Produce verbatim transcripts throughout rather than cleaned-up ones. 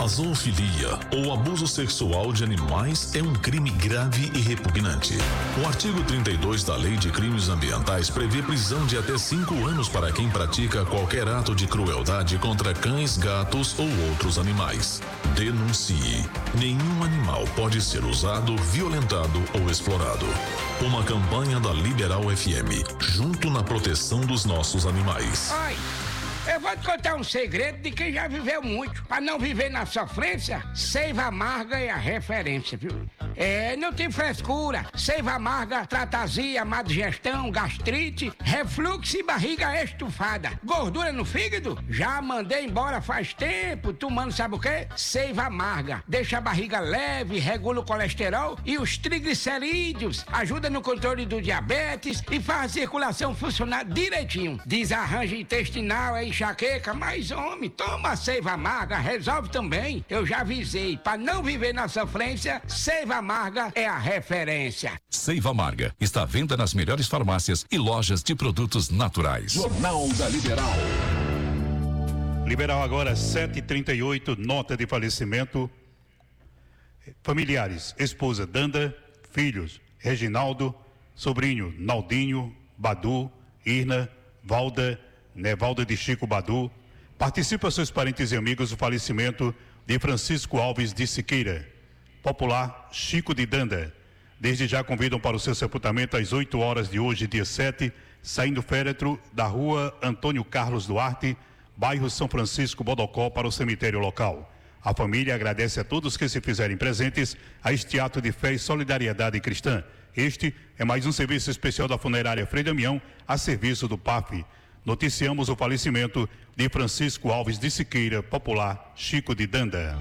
A zoofilia ou abuso sexual de animais é um crime grave e repugnante. O artigo trinta e dois da Lei de Crimes Ambientais prevê prisão de até cinco anos para quem pratica qualquer ato de crueldade contra cães, gatos ou outros animais. Denuncie. Nenhum animal pode ser usado, violentado ou explorado. Uma campanha da Liberal F M, junto na proteção dos nossos animais. Oi. Eu vou te contar um segredo de quem já viveu muito. Para não viver na sofrência, Seiva Amarga é a referência, viu? É, não tem frescura. Seiva Amarga trata azia, má digestão, gastrite, refluxo e barriga estufada. Gordura no fígado? Já mandei embora faz tempo, tomando sabe o quê? Seiva Amarga. Deixa a barriga leve, regula o colesterol e os triglicerídeos. Ajuda no controle do diabetes e faz a circulação funcionar direitinho. Desarranjo intestinal, é enxaqueca, mas homem, toma a Seiva Amarga, resolve também. Eu já avisei, para não viver na sofrência, Seiva Amarga é a referência. Seiva Amarga está à venda nas melhores farmácias e lojas de produtos naturais. Jornal da Liberal. Liberal agora sete e trinta e oito, nota de falecimento. Familiares, esposa Danda, filhos Reginaldo, sobrinho Naldinho, Badu, Irna, Valda, Nevalda de Chico Badu. Participa seus parentes e amigos do falecimento de Francisco Alves de Siqueira, popular Chico de Danda. Desde já convidam para o seu sepultamento às oito horas de hoje, dia sete, saindo féretro da rua Antônio Carlos Duarte, bairro São Francisco Bodocó, para o cemitério local. A família agradece a todos que se fizerem presentes a este ato de fé e solidariedade cristã. Este é mais um serviço especial da funerária Frei Damião, a serviço do P A F. Noticiamos o falecimento de Francisco Alves de Siqueira, popular Chico de Danda.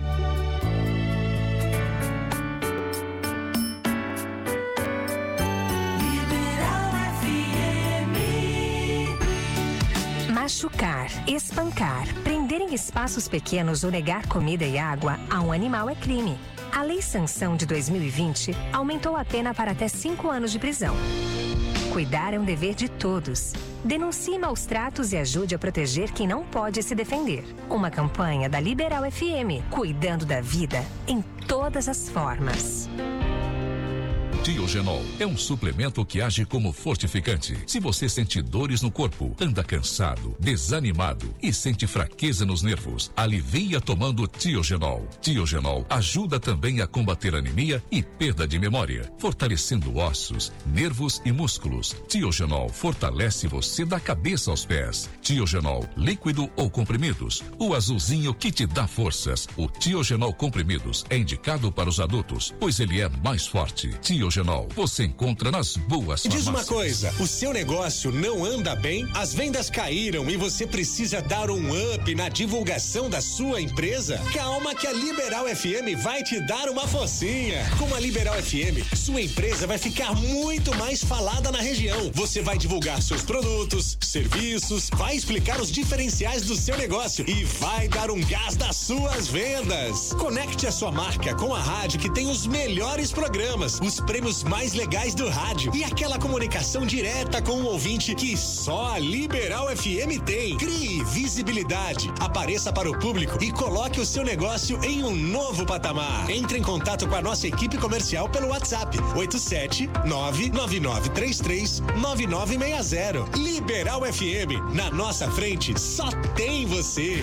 Machucar, espancar, prender em espaços pequenos ou negar comida e água a um animal é crime. A Lei Sanção de dois mil e vinte aumentou a pena para até cinco anos de prisão. Cuidar é um dever de todos. Denuncie maus tratos e ajude a proteger quem não pode se defender. Uma campanha da Liberal F M, cuidando da vida em todas as formas. Tiogenol é um suplemento que age como fortificante. Se você sente dores no corpo, anda cansado, desanimado e sente fraqueza nos nervos, alivia tomando Tiogenol. Tiogenol ajuda também a combater anemia e perda de memória, fortalecendo ossos, nervos e músculos. Tiogenol fortalece você da cabeça aos pés. Tiogenol, líquido ou comprimidos, o azulzinho que te dá forças. O Tiogenol comprimidos é indicado para os adultos, pois ele é mais forte. Tiogenol você encontra nas boas farmácias. Diz uma coisa, o seu negócio não anda bem? As vendas caíram e você precisa dar um up na divulgação da sua empresa? Calma que a Liberal F M vai te dar uma forcinha. Com a Liberal F M, sua empresa vai ficar muito mais falada na região. Você vai divulgar seus produtos, serviços, vai explicar os diferenciais do seu negócio e vai dar um gás nas suas vendas. Conecte a sua marca com a rádio que tem os melhores programas, os prêmios mais legais do rádio e aquela comunicação direta com o ouvinte que só a Liberal F M tem. Crie visibilidade, apareça para o público e coloque o seu negócio em um novo patamar. Entre em contato com a nossa equipe comercial pelo WhatsApp oito sete nove nove nove três três nove nove seis zero. Liberal F M, na nossa frente só tem você.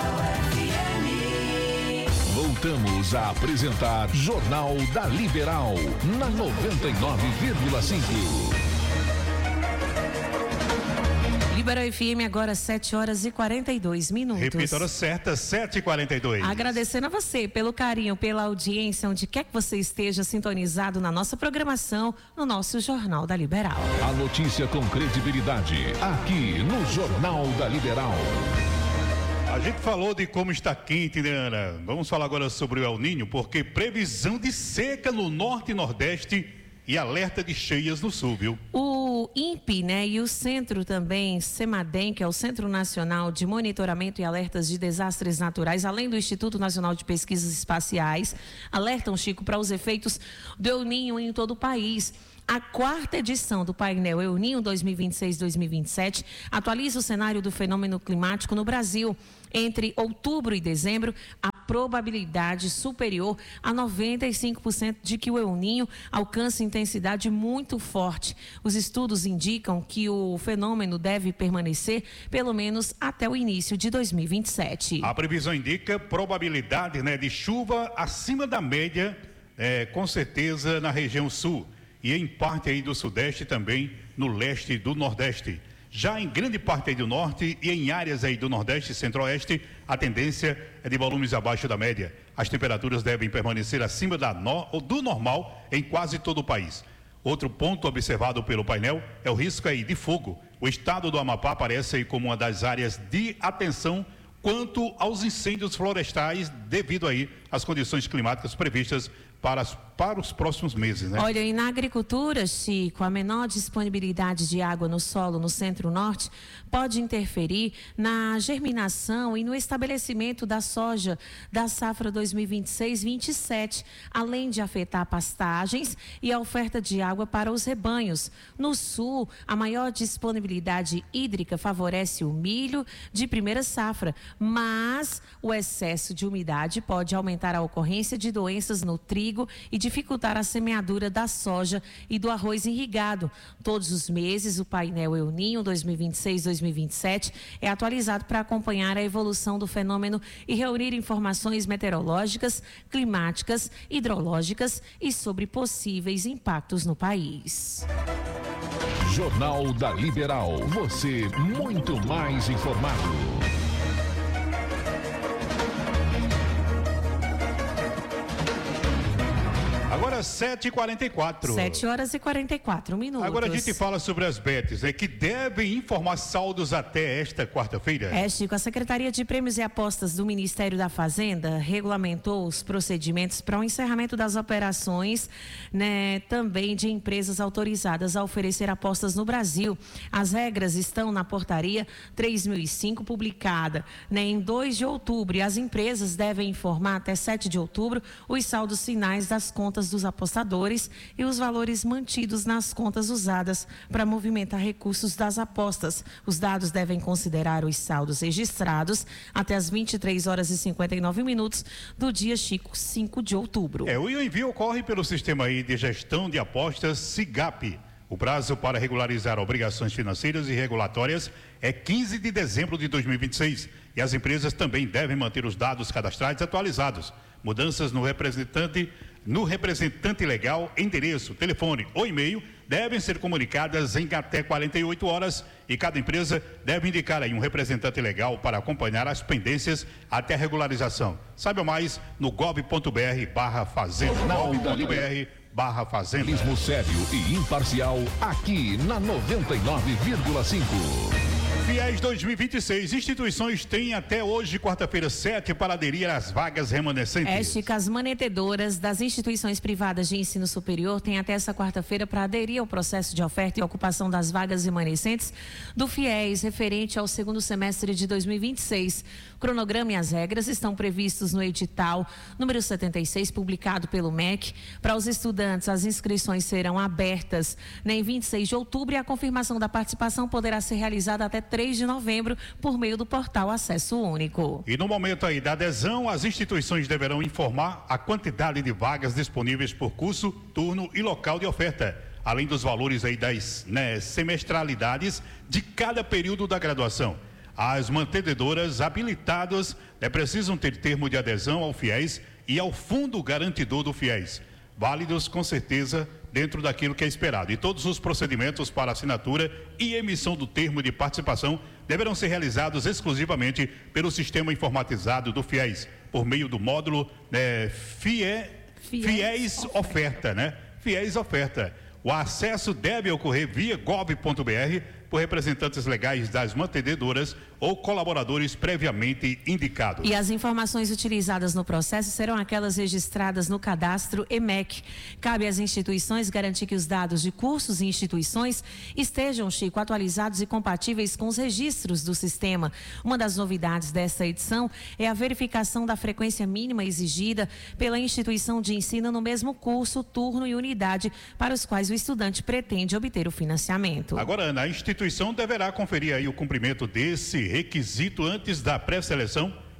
Voltamos a apresentar Jornal da Liberal, na noventa e nove vírgula cinco. Liberal F M agora sete horas e quarenta e dois minutos. Repita a hora certa, sete e quarenta e dois. Agradecendo a você pelo carinho, pela audiência, onde quer que você esteja sintonizado na nossa programação, no nosso Jornal da Liberal. A notícia com credibilidade, aqui no Jornal da Liberal. A gente falou de como está quente, né, Ana? Vamos falar agora sobre o El Niño, porque previsão de seca no norte e nordeste e alerta de cheias no sul, viu? O INPE, né, e o centro também, CEMADEM, que é o Centro Nacional de Monitoramento e Alertas de Desastres Naturais, além do Instituto Nacional de Pesquisas Espaciais, alertam, Chico, para os efeitos do El Niño em todo o país. A quarta edição do painel El Niño dois mil e vinte e seis a dois mil e vinte e sete atualiza o cenário do fenômeno climático no Brasil. Entre outubro e dezembro, a probabilidade superior a noventa e cinco por cento de que o El Niño alcance intensidade muito forte. Os estudos indicam que o fenômeno deve permanecer pelo menos até o início de dois mil e vinte e sete. A previsão indica probabilidade, né, de chuva acima da média, é, com certeza na região sul e em parte aí do sudeste, também no leste do nordeste. Já em grande parte aí do norte e em áreas aí do nordeste e centro-oeste, a tendência é de volumes abaixo da média. As temperaturas devem permanecer acima da no, ou do normal em quase todo o país. Outro ponto observado pelo painel é o risco aí de fogo. O estado do Amapá aparece aí como uma das áreas de atenção quanto aos incêndios florestais, devido aí às condições climáticas previstas para, as, para os próximos meses, né? Olha, e na agricultura, Chico, a menor disponibilidade de água no solo no centro-norte pode interferir na germinação e no estabelecimento da soja da safra dois mil e vinte e seis vinte e sete, além de afetar pastagens e a oferta de água para os rebanhos. No sul, a maior disponibilidade hídrica favorece o milho de primeira safra, mas o excesso de umidade pode aumentar a ocorrência de doenças no trigo e dificultar a semeadura da soja e do arroz irrigado. Todos os meses, o painel El Niño dois mil e vinte e seis dois mil e vinte e sete é atualizado para acompanhar a evolução do fenômeno e reunir informações meteorológicas, climáticas, hidrológicas e sobre possíveis impactos no país. Jornal da Liberal. Você muito mais informado. Agora sete e quarenta e quatro. sete horas e quarenta e quatro minutos. Agora a gente fala sobre as betes, né, que devem informar saldos até esta quarta-feira. É, Chico, a Secretaria de Prêmios e Apostas do Ministério da Fazenda regulamentou os procedimentos para o encerramento das operações, né, também de empresas autorizadas a oferecer apostas no Brasil. As regras estão na portaria três mil e cinco, publicada, né, em dois de outubro, e as empresas devem informar até sete de outubro os saldos finais das contas dos apostadores e os valores mantidos nas contas usadas para movimentar recursos das apostas. Os dados devem considerar os saldos registrados até as vinte e três horas e cinquenta e nove minutos do dia, Chico, cinco de outubro. É, o envio ocorre pelo sistema aí de gestão de apostas SIGAP. O prazo para regularizar obrigações financeiras e regulatórias é quinze de dezembro de dois mil e vinte e seis e as empresas também devem manter os dados cadastrais atualizados. Mudanças no representante No representante legal, endereço, telefone ou e-mail devem ser comunicadas em até quarenta e oito horas e cada empresa deve indicar aí um representante legal para acompanhar as pendências até a regularização. Saiba mais no gov.br barra fazenda. gov.br barra fazenda. Jornalismo sério e imparcial aqui na noventa e nove vírgula cinco. Fiéis dois mil e vinte e seis, instituições têm até hoje, quarta-feira, sete, para aderir às vagas remanescentes. É, Chica, as manetedoras das instituições privadas de ensino superior têm até essa quarta-feira para aderir ao processo de oferta e ocupação das vagas remanescentes do FIES, referente ao segundo semestre de dois mil e vinte e seis. O cronograma e as regras estão previstos no edital número setenta e seis, publicado pelo M E C. Para os estudantes, as inscrições serão abertas, né, em vinte e seis de outubro e a confirmação da participação poderá ser realizada até três de novembro por meio do portal Acesso Único. E no momento aí da adesão, as instituições deverão informar a quantidade de vagas disponíveis por curso, turno e local de oferta, além dos valores aí das, né, semestralidades de cada período da graduação. As mantenedoras habilitadas, né, precisam ter termo de adesão ao FIES e ao Fundo Garantidor do FIES, válidos com certeza dentro daquilo que é esperado. E todos os procedimentos para assinatura e emissão do termo de participação deverão ser realizados exclusivamente pelo sistema informatizado do FIES, por meio do módulo, né, FIE, FIES, FIES Oferta, né? FIES Oferta. O acesso deve ocorrer via gov.br por representantes legais das mantenedoras ou colaboradores previamente indicados. E as informações utilizadas no processo serão aquelas registradas no cadastro E M E C. Cabe às instituições garantir que os dados de cursos e instituições estejam, Chico, atualizados e compatíveis com os registros do sistema. Uma das novidades desta edição é a verificação da frequência mínima exigida pela instituição de ensino no mesmo curso, turno e unidade para os quais o estudante pretende obter o financiamento. Agora, Ana, a instituição A instituição deverá conferir aí o cumprimento desse requisito antes da pré-seleção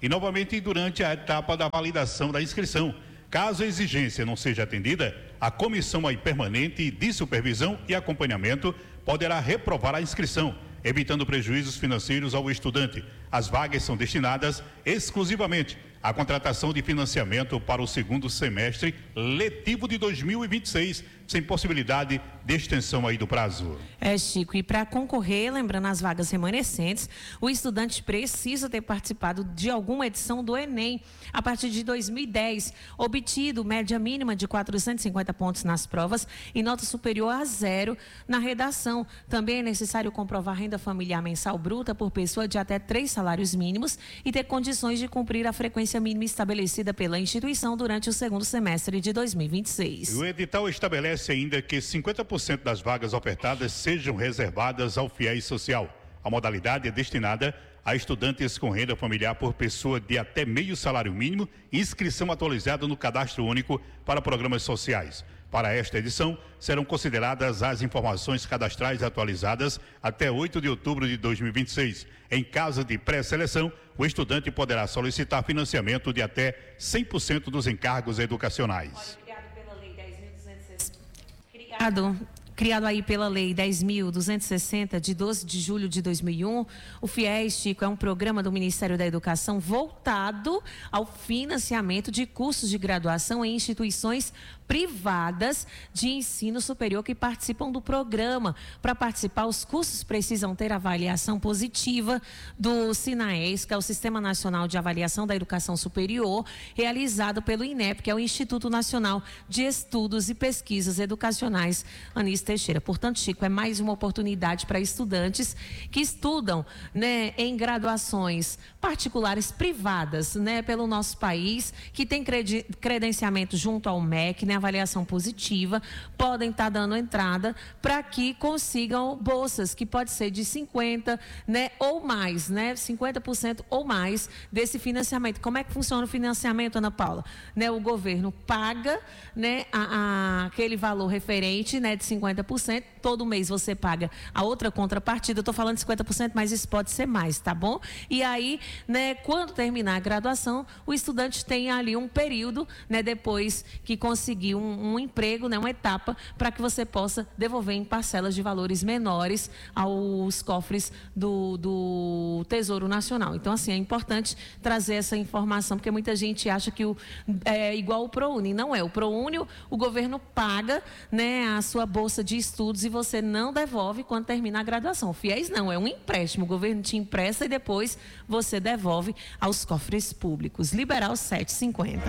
e novamente durante a etapa da validação da inscrição. Caso a exigência não seja atendida, a comissão aí permanente de supervisão e acompanhamento poderá reprovar a inscrição, evitando prejuízos financeiros ao estudante. As vagas são destinadas exclusivamente à contratação de financiamento para o segundo semestre letivo de dois mil e vinte e seis, sem possibilidade de extensão aí do prazo. É, Chico, e para concorrer, lembrando as vagas remanescentes, o estudante precisa ter participado de alguma edição do Enem a partir de dois mil e dez, obtido média mínima de quatrocentos e cinquenta pontos nas provas e nota superior a zero na redação. Também é necessário comprovar renda familiar mensal bruta por pessoa de até três salários mínimos e ter condições de cumprir a frequência mínima estabelecida pela instituição durante o segundo semestre de dois mil e vinte e seis. O edital estabelece ainda que cinquenta por cento das vagas ofertadas sejam reservadas ao fiéis social. A modalidade é destinada a estudantes com renda familiar por pessoa de até meio salário mínimo e inscrição atualizada no cadastro único para programas sociais. Para esta edição, serão consideradas as informações cadastrais atualizadas até oito de outubro de dois mil e vinte e seis. Em caso de pré-seleção, o estudante poderá solicitar financiamento de até cem por cento dos encargos educacionais. Obrigado pela Lei dez mil duzentos e sessenta. Obrigado. Criado aí pela Lei dez mil duzentos e sessenta, de doze de julho de dois mil e um, o FIES, Chico, é um programa do Ministério da Educação voltado ao financiamento de cursos de graduação em instituições privadas de ensino superior que participam do programa. Para participar, os cursos precisam ter avaliação positiva do SINAES, que é o Sistema Nacional de Avaliação da Educação Superior, realizado pelo INEP, que é o Instituto Nacional de Estudos e Pesquisas Educacionais, Anísio Teixeira. Portanto, Chico, é mais uma oportunidade para estudantes que estudam, né, em graduações particulares privadas, né, pelo nosso país, que tem credenciamento junto ao M E C, né, avaliação positiva, podem estar dando entrada para que consigam bolsas, que pode ser de cinquenta por cento, né, ou mais, né, cinquenta por cento ou mais desse financiamento. Como é que funciona o financiamento, Ana Paula? Né, o governo paga, né, a, a, aquele valor referente, né, de cinquenta por cento, todo mês você paga a outra contrapartida. Eu estou falando de cinquenta por cento, mas isso pode ser mais, tá bom? E aí, né, quando terminar a graduação, o estudante tem ali um período, né, depois que conseguir um, um emprego, né, uma etapa, para que você possa devolver em parcelas de valores menores aos cofres do, do Tesouro Nacional. Então, assim, é importante trazer essa informação, porque muita gente acha que o, é igual o ProUni. Não é. O ProUni, o governo paga, né, a sua bolsa de estudos e você não devolve quando termina a graduação. O FIES não, é um empréstimo. O governo te empresta e depois você devolve aos cofres públicos. Liberal setecentos e cinquenta.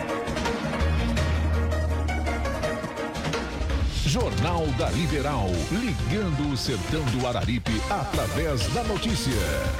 Jornal da Liberal, ligando o sertão do Araripe através da notícia.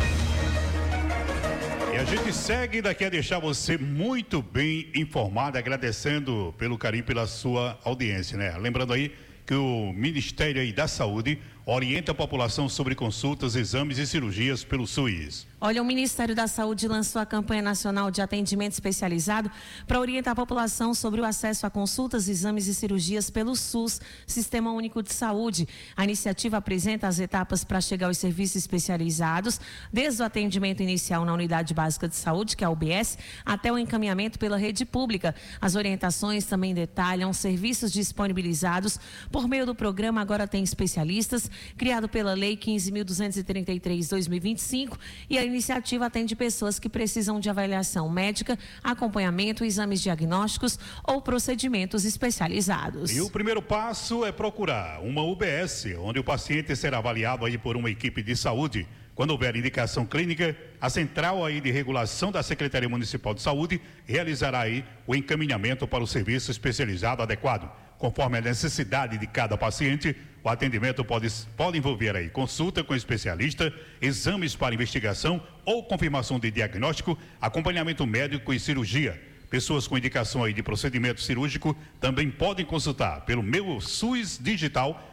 E a gente segue daqui a deixar você muito bem informado, agradecendo pelo carinho, pela sua audiência, né? Lembrando aí que o Ministério aí da Saúde orienta a população sobre consultas, exames e cirurgias pelo SUS. Olha, o Ministério da Saúde lançou a campanha nacional de atendimento especializado para orientar a população sobre o acesso a consultas, exames e cirurgias pelo SUS, Sistema Único de Saúde. A iniciativa apresenta as etapas para chegar aos serviços especializados, desde o atendimento inicial na Unidade Básica de Saúde, que é a U B S, até o encaminhamento pela rede pública. As orientações também detalham serviços disponibilizados por meio do programa Agora Tem Especialistas, criado pela Lei quinze mil duzentos e trinta e três, dois mil e vinte e cinco, e a iniciativa atende pessoas que precisam de avaliação médica, acompanhamento, exames diagnósticos ou procedimentos especializados. E o primeiro passo é procurar uma U B S, onde o paciente será avaliado aí por uma equipe de saúde. Quando houver indicação clínica, a Central aí de Regulação da Secretaria Municipal de Saúde realizará aí o encaminhamento para o serviço especializado adequado. Conforme a necessidade de cada paciente, o atendimento pode, pode envolver aí consulta com especialista, exames para investigação ou confirmação de diagnóstico, acompanhamento médico e cirurgia. Pessoas com indicação aí de procedimento cirúrgico também podem consultar pelo Meu SUS Digital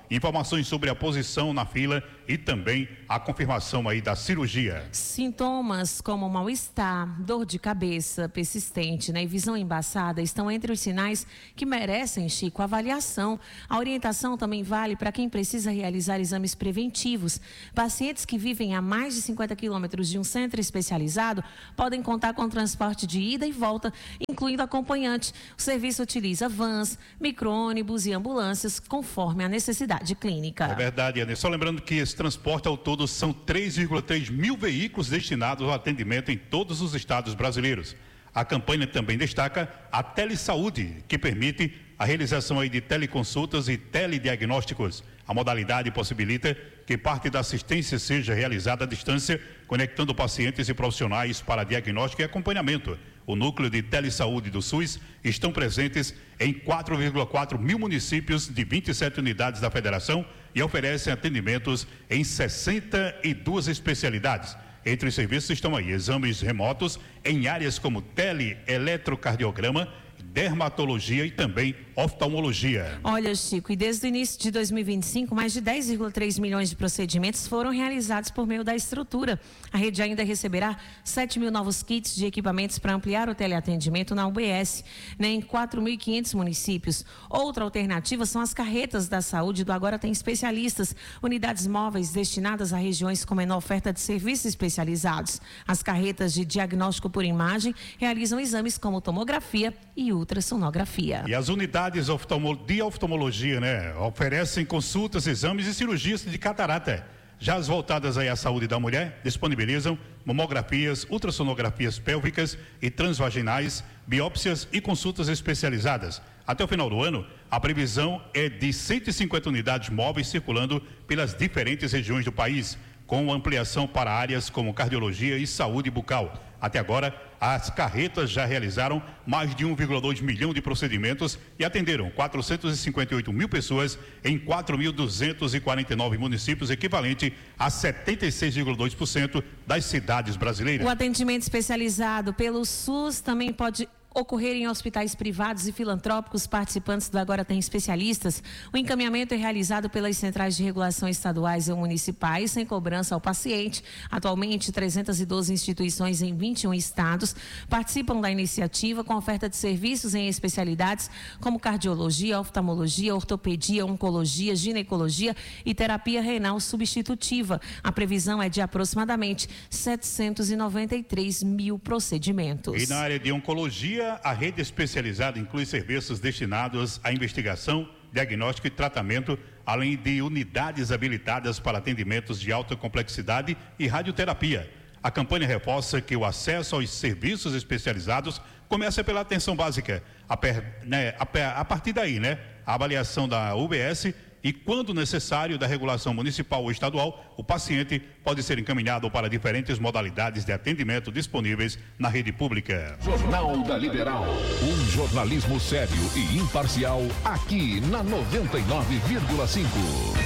informações sobre a posição na fila e também a confirmação aí da cirurgia. Sintomas como mal-estar, dor de cabeça persistente, né, e visão embaçada estão entre os sinais que merecem, Chico, avaliação. A orientação também vale para quem precisa realizar exames preventivos. Pacientes que vivem a mais de cinquenta quilômetros de um centro especializado podem contar com transporte de ida e volta, incluindo acompanhante. O serviço utiliza vans, micro-ônibus e ambulâncias, conforme a necessidade clínica. É verdade, Ana. Só lembrando que esse transporte ao todo são três vírgula três mil veículos destinados ao atendimento em todos os estados brasileiros. A campanha também destaca a Telesaúde, que permite a realização aí de teleconsultas e telediagnósticos. A modalidade possibilita que parte da assistência seja realizada à distância, conectando pacientes e profissionais para diagnóstico e acompanhamento. O núcleo de telesaúde do SUS estão presentes em quatro vírgula quatro mil municípios de vinte e sete unidades da federação e oferecem atendimentos em sessenta e duas especialidades. Entre os serviços estão aí exames remotos em áreas como teleeletrocardiograma, dermatologia e também oftalmologia. Olha, Chico, e desde o início de dois mil e vinte e cinco, mais de dez vírgula três milhões de procedimentos foram realizados por meio da estrutura. A rede ainda receberá sete mil novos kits de equipamentos para ampliar o teleatendimento na U B S, né, em quatro mil e quinhentos municípios. Outra alternativa são as carretas da saúde do Agora Tem Especialistas, unidades móveis destinadas a regiões com menor oferta de serviços especializados. As carretas de diagnóstico por imagem realizam exames como tomografia e ultrassonografia. E as unidades de oftalmologia, né, oferecem consultas, exames e cirurgias de catarata. Já as voltadas aí à saúde da mulher disponibilizam mamografias, ultrassonografias pélvicas e transvaginais, biópsias e consultas especializadas. Até o final do ano, a previsão é de cento e cinquenta unidades móveis circulando pelas diferentes regiões do país, com ampliação para áreas como cardiologia e saúde bucal. Até agora, as carretas já realizaram mais de um vírgula dois milhão de procedimentos e atenderam quatrocentos e cinquenta e oito mil pessoas em quatro mil duzentos e quarenta e nove municípios, equivalente a setenta e seis vírgula dois por cento das cidades brasileiras. O atendimento especializado pelo SUS também pode ocorrer em hospitais privados e filantrópicos participantes do Agora Tem Especialistas. O encaminhamento é realizado pelas centrais de regulação estaduais ou municipais, sem cobrança ao paciente. Atualmente, trezentas e doze instituições em vinte e um estados participam da iniciativa com oferta de serviços em especialidades como cardiologia, oftalmologia, ortopedia, oncologia, ginecologia e terapia renal substitutiva. A previsão é de aproximadamente setecentos e noventa e três mil procedimentos. E na área de oncologia, a rede especializada inclui serviços destinados à investigação, diagnóstico e tratamento, além de unidades habilitadas para atendimentos de alta complexidade e radioterapia. A campanha reforça que o acesso aos serviços especializados começa pela atenção básica. A, per, né, a, a partir daí, né, a avaliação da U B S e, quando necessário, da regulação municipal ou estadual, o paciente pode ser encaminhado para diferentes modalidades de atendimento disponíveis na rede pública. Jornal da Liberal. Um jornalismo sério e imparcial aqui na noventa e nove vírgula cinco.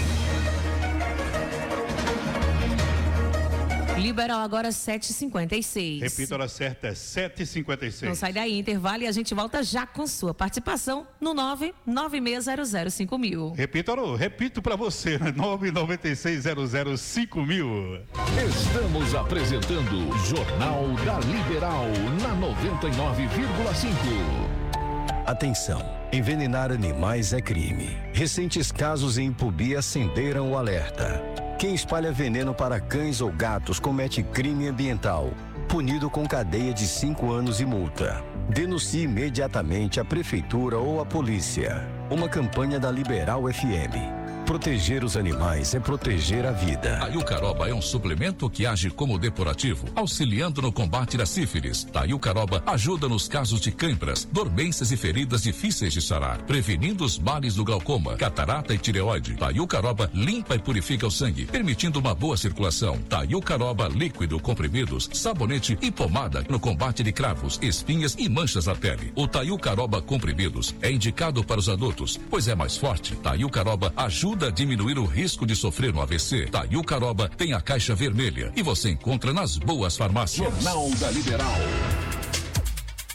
Liberal agora sete e cinquenta e seis. Repita a hora certa, sete e cinquenta e seis. Não sai daí, intervalo, e a gente volta já com sua participação no nove nove seis zero zero cinco mil. Repita, repito para você, nove nove seis zero zero cinco mil. Estamos apresentando Jornal da Liberal na noventa e nove vírgula cinco. Atenção, envenenar animais é crime. Recentes casos em Ipubi acenderam o alerta. Quem espalha veneno para cães ou gatos comete crime ambiental, punido com cadeia de cinco anos e multa. Denuncie imediatamente a prefeitura ou a polícia. Uma campanha da Liberal F M. Proteger os animais é proteger a vida. A Iucaroba é um suplemento que age como depurativo, auxiliando no combate da sífilis. A Iucaroba ajuda nos casos de câimbras, dormências e feridas difíceis de sarar, prevenindo os males do glaucoma, catarata e tireoide. A Iucaroba limpa e purifica o sangue, permitindo uma boa circulação. A Iucaroba líquido, comprimidos, sabonete e pomada no combate de cravos, espinhas e manchas na pele. O Taiucaroba comprimidos é indicado para os adultos, pois é mais forte. Taiucaroba ajuda a diminuir o risco de sofrer um A V C. Taiucaroba tem a caixa vermelha e você encontra nas boas farmácias. Jornal da Liberal.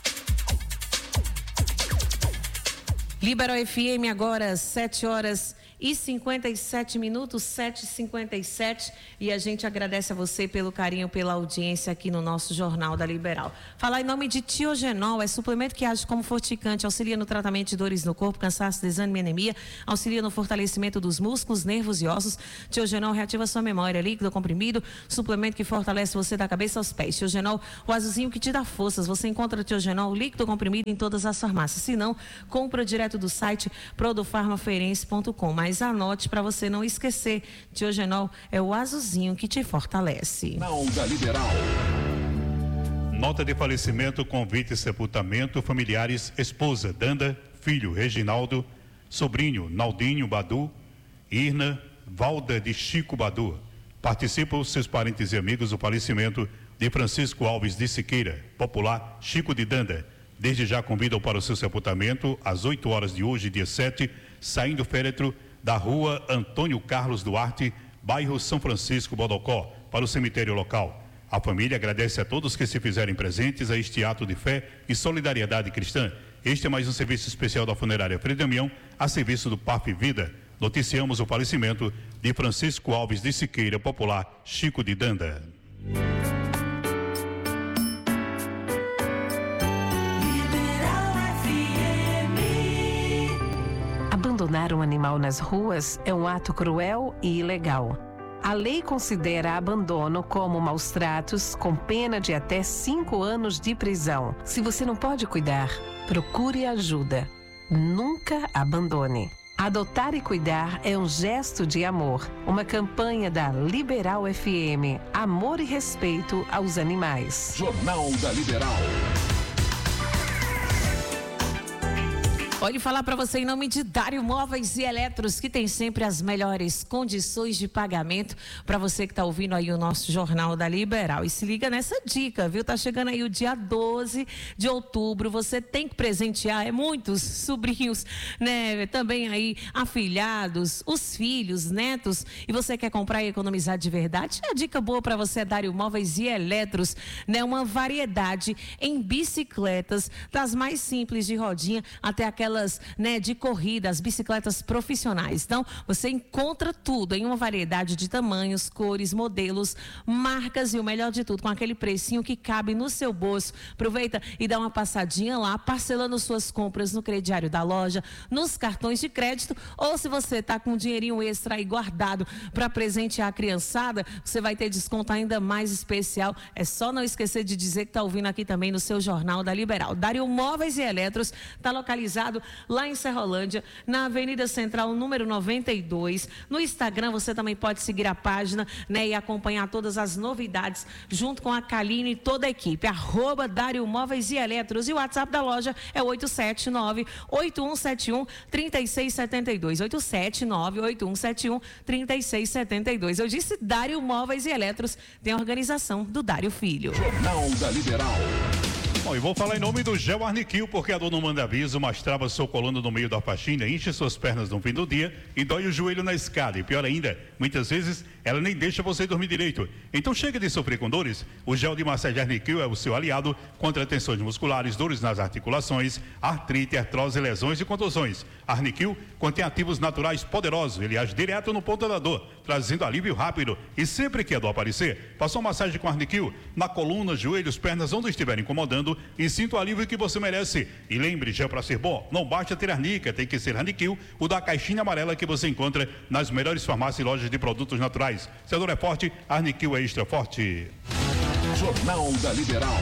Liberal F M agora sete horas e cinquenta e sete minutos, sete e cinquenta e sete, e a gente agradece a você pelo carinho, pela audiência aqui no nosso Jornal da Liberal. Falar em nome de Tiogenol, é suplemento que age como fortificante, auxilia no tratamento de dores no corpo, cansaço, desânimo e anemia, auxilia no fortalecimento dos músculos, nervos e ossos. Tiogenol reativa sua memória, líquido comprimido, suplemento que fortalece você da cabeça aos pés. Tiogenol, o azulzinho que te dá forças. Você encontra Tiogenol líquido comprimido em todas as farmácias. Se não, compra direto do site produfarmafeirense ponto com. Mas anote para você não esquecer, Tiogenol é o azulzinho que te fortalece. Jornal da Liberal. Nota de falecimento, convite e sepultamento, familiares, esposa Danda, filho Reginaldo, sobrinho Naldinho Badu, Irna, Valda de Chico Badu. Participam seus parentes e amigos do falecimento de Francisco Alves de Siqueira, popular Chico de Danda. Desde já convidam para o seu sepultamento às oito horas de hoje, dia sete, saindo o féretro da rua Antônio Carlos Duarte, bairro São Francisco, Bodocó, para o cemitério local. A família agradece a todos que se fizerem presentes a este ato de fé e solidariedade cristã. Este é mais um serviço especial da Funerária Frei Damião, a serviço do P A F Vida. Noticiamos o falecimento de Francisco Alves de Siqueira, popular Chico de Danda. Abandonar um animal nas ruas é um ato cruel e ilegal. A lei considera abandono como maus tratos, com pena de até cinco anos de prisão. Se você não pode cuidar, procure ajuda. Nunca abandone. Adotar e cuidar é um gesto de amor. Uma campanha da Liberal F M. Amor e respeito aos animais. Jornal da Liberal. Olha, falar para você em nome de Dário Móveis e Eletros, que tem sempre as melhores condições de pagamento para você que está ouvindo aí o nosso Jornal da Liberal. E se liga nessa dica, viu? Tá chegando aí o dia doze de outubro, você tem que presentear, é muitos sobrinhos, né? Também aí afilhados, os filhos, netos, e você quer comprar e economizar de verdade? A dica boa para você é Dário Móveis e Eletros, né? Uma variedade em bicicletas, das mais simples de rodinha até aquela Né, de corrida, as bicicletas profissionais. Então, você encontra tudo em uma variedade de tamanhos, cores, modelos, marcas e o melhor de tudo, com aquele precinho que cabe no seu bolso. Aproveita e dá uma passadinha lá, parcelando suas compras no crediário da loja, nos cartões de crédito, ou se você está com um dinheirinho extra aí guardado para presentear a criançada, você vai ter desconto ainda mais especial. É só não esquecer de dizer que está ouvindo aqui também no seu Jornal da Liberal. Dário Móveis e Eletros está localizado lá em Serrolândia, na Avenida Central, número noventa e dois. No Instagram, você também pode seguir a página, né, e acompanhar todas as novidades, junto com a Kaline e toda a equipe. Arroba Dário Móveis e Eletros. E o WhatsApp da loja é oito sete nove, oito um sete um, três seis sete dois. oito sete nove, oito um sete um, três seis sete dois. Eu disse Dário Móveis e Eletros, tem a organização do Dário Filho. Jornal da Liberal. Bom, e vou falar em nome do Gel Arniquil, porque a dor não manda aviso, mas trava seu colando no meio da faxina, enche suas pernas no fim do dia e dói o joelho na escada. E pior ainda, muitas vezes ela nem deixa você dormir direito. Então chega de sofrer com dores, o gel de massagem Arniquil é o seu aliado contra tensões musculares, dores nas articulações, artrite, artrose, lesões e contusões. Arniquil contém ativos naturais poderosos, ele age direto no ponto da dor, trazendo alívio rápido. E sempre que a dor aparecer, faça uma massagem com Arniquil na coluna, joelhos, pernas, onde estiver incomodando, e sinta o alívio que você merece. E lembre, gel para ser bom, não basta ter Arnica, tem que ser Arniquil, o da caixinha amarela que você encontra nas melhores farmácias e lojas de produtos naturais. Se a dor é forte, Arniquil é extra forte. Jornal da Liberal.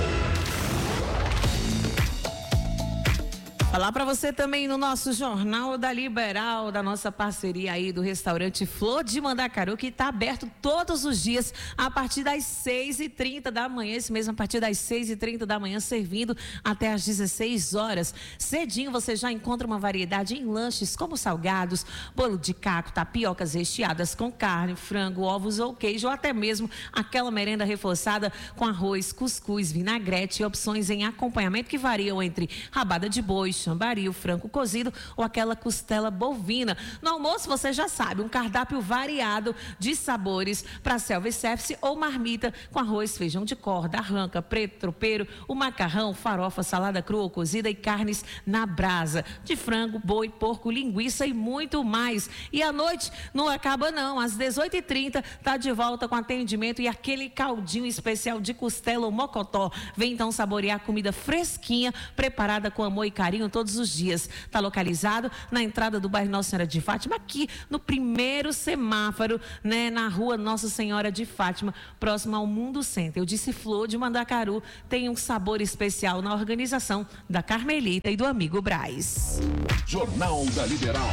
Falar para você também no nosso Jornal da Liberal, da nossa parceria aí do restaurante Flor de Mandacaru, que está aberto todos os dias a partir das seis e trinta da manhã, esse mesmo a partir das seis e trinta da manhã, servindo até às dezesseis horas. Cedinho você já encontra uma variedade em lanches como salgados, bolo de caco, tapiocas recheadas com carne, frango, ovos ou queijo, ou até mesmo aquela merenda reforçada com arroz, cuscuz, vinagrete e opções em acompanhamento que variam entre rabada de boi, chambari, o frango cozido ou aquela costela bovina. No almoço, você já sabe, um cardápio variado de sabores para self-service ou marmita com arroz, feijão de corda, arranca, preto, tropeiro, o macarrão, farofa, salada crua ou cozida e carnes na brasa, de frango, boi, porco, linguiça e muito mais. E à noite não acaba não, às dezoito e trinta tá de volta com atendimento e aquele caldinho especial de costela ou mocotó. Vem então saborear comida fresquinha, preparada com amor e carinho todos os dias. Tá localizado na entrada do bairro Nossa Senhora de Fátima, aqui no primeiro semáforo, né, na rua Nossa Senhora de Fátima, próximo ao Mundo Center. Eu disse Flor de Mandacaru, tem um sabor especial na organização da Carmelita e do amigo Braz. Jornal da Liberal.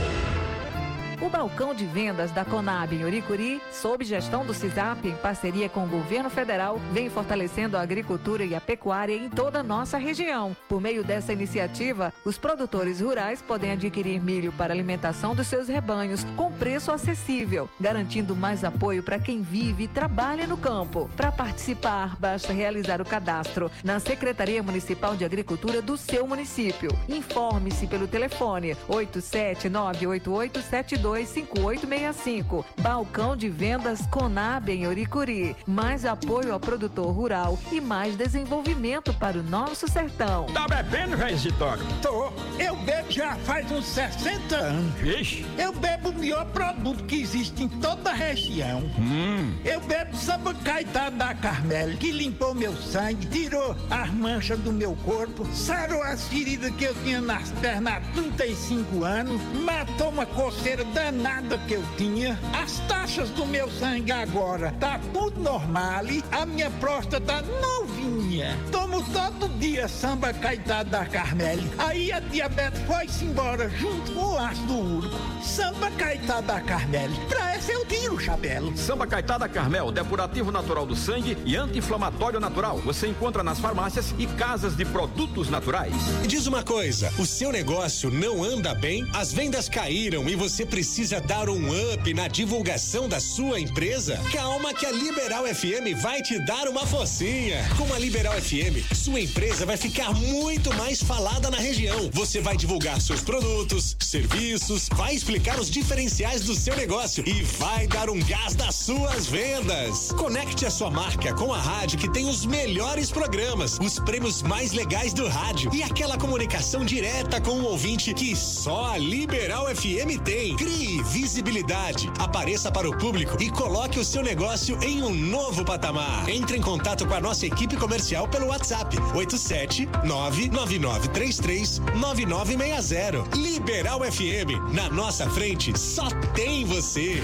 O balcão de vendas da Conab em Uricuri, sob gestão do CISAP, em parceria com o governo federal, vem fortalecendo a agricultura e a pecuária em toda a nossa região. Por meio dessa iniciativa, os produtores rurais podem adquirir milho para alimentação dos seus rebanhos com preço acessível, garantindo mais apoio para quem vive e trabalha no campo. Para participar, basta realizar o cadastro na Secretaria Municipal de Agricultura do seu município. Informe-se pelo telefone oito sete nove oito oito sete dois cinco oito seis cinco. Balcão de vendas Conab em Uricuri. Mais apoio ao produtor rural e mais desenvolvimento para o nosso sertão. Tá bebendo, velho Isidoro? Tô. Eu bebo já faz uns sessenta anos. Vixe. Eu bebo o melhor produto que existe em toda a região. Hum. Eu bebo samba caetá da Carmel, que limpou meu sangue, tirou as manchas do meu corpo, sarou as feridas que eu tinha nas pernas há trinta e cinco anos, matou uma coceira danada que eu tinha. As taxas do meu sangue agora tá tudo normal e a minha próstata tá novinha. Tomo todo dia samba caetá da Carmel. Aí a diabetes foi-se embora junto com o ácido úrico. Samba caetá da Carmel. Pra essa eu tiro o chapéu. Samba caetá da Carmel, depurativo natural do sangue e anti-inflamatório natural. Você encontra nas farmácias e casas de produtos naturais. Diz uma coisa, o seu negócio não anda bem? As vendas caíram e você precisa dar um up na divulgação da sua empresa? Calma que a Liberal F M vai te dar uma forcinha. Com a Liberal F M, sua empresa vai ficar muito mais falada na região. Você vai divulgar seus produtos, serviços, vai explicar os diferenciais do seu negócio e vai dar um gás nas suas vendas. Conecte a sua marca com a rádio que tem os melhores programas, os prêmios mais legais do rádio e aquela comunicação direta com o ouvinte que só a Liberal F M tem. Crie visibilidade, apareça para o público e coloque o seu negócio em um novo patamar. Entre em contato com a nossa equipe comercial pelo WhatsApp oito sete nove nove nove três três nove nove seis zero. Liberal F M, na nossa frente só tem você.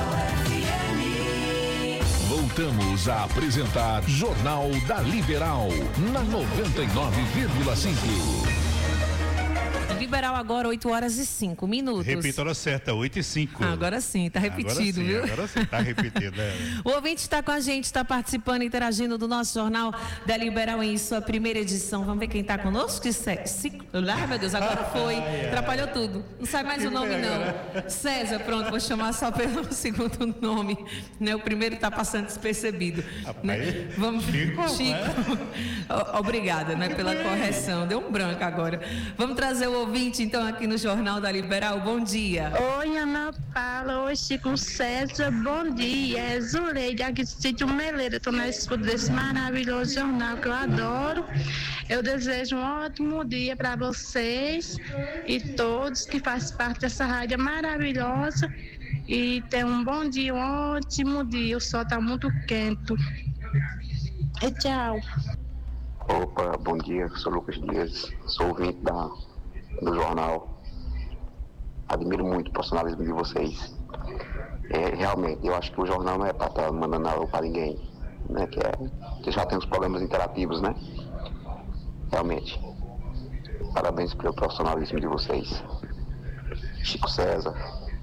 Voltamos a apresentar Jornal da Liberal na noventa e nove vírgula cinco. Liberal agora, oito horas e cinco minutos. Repita a hora certa, oito e cinco. Ah, agora sim, tá repetido, agora sim, viu? Agora sim, tá repetido, né? O ouvinte está com a gente, está participando, interagindo do nosso Jornal da Liberal em sua primeira edição. Vamos ver quem está conosco? Ah, meu Deus, agora foi. Atrapalhou tudo. Não sabe mais o nome, não. César, pronto, vou chamar só pelo segundo nome. Né? O primeiro está passando despercebido. Né? Vamos Chico. Chico. Obrigada, né, pela correção. Deu um branco agora. Vamos trazer o ouvinte, então, aqui no Jornal da Liberal. Bom dia. Oi, Ana Paula. Oi, Chico César. Bom dia. É Zuleide, aqui do Sítio Meleira. Estou na escuta desse maravilhoso jornal que eu adoro. Eu desejo um ótimo dia para vocês e todos que fazem parte dessa rádio maravilhosa. E tenham um bom dia, um ótimo dia. O sol está muito quente. E tchau. Opa, bom dia. Sou Lucas Dias. Sou ouvinte da do jornal. Admiro muito o profissionalismo de vocês. É, realmente, eu acho que o jornal não é para estar mandando algo para ninguém, né? Que, é, que já tem os problemas interativos, né? Realmente. Parabéns pelo profissionalismo de vocês. Chico César.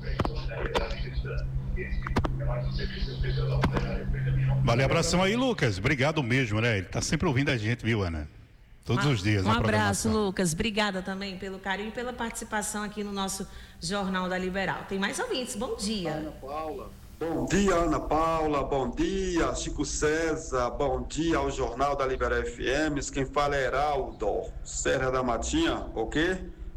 Valeu, abração aí, Lucas. Obrigado mesmo, né? Ele tá sempre ouvindo a gente, viu, Ana? Todos um, os dias. Um abraço, Lucas. Obrigada também pelo carinho e pela participação aqui no nosso Jornal da Liberal. Tem mais ouvintes. Bom dia. Ana Paula. Bom dia, Ana Paula. Bom dia, Chico César. Bom dia ao Jornal da Liberal F M. Quem fala é Heraldo, Serra da Matinha, ok?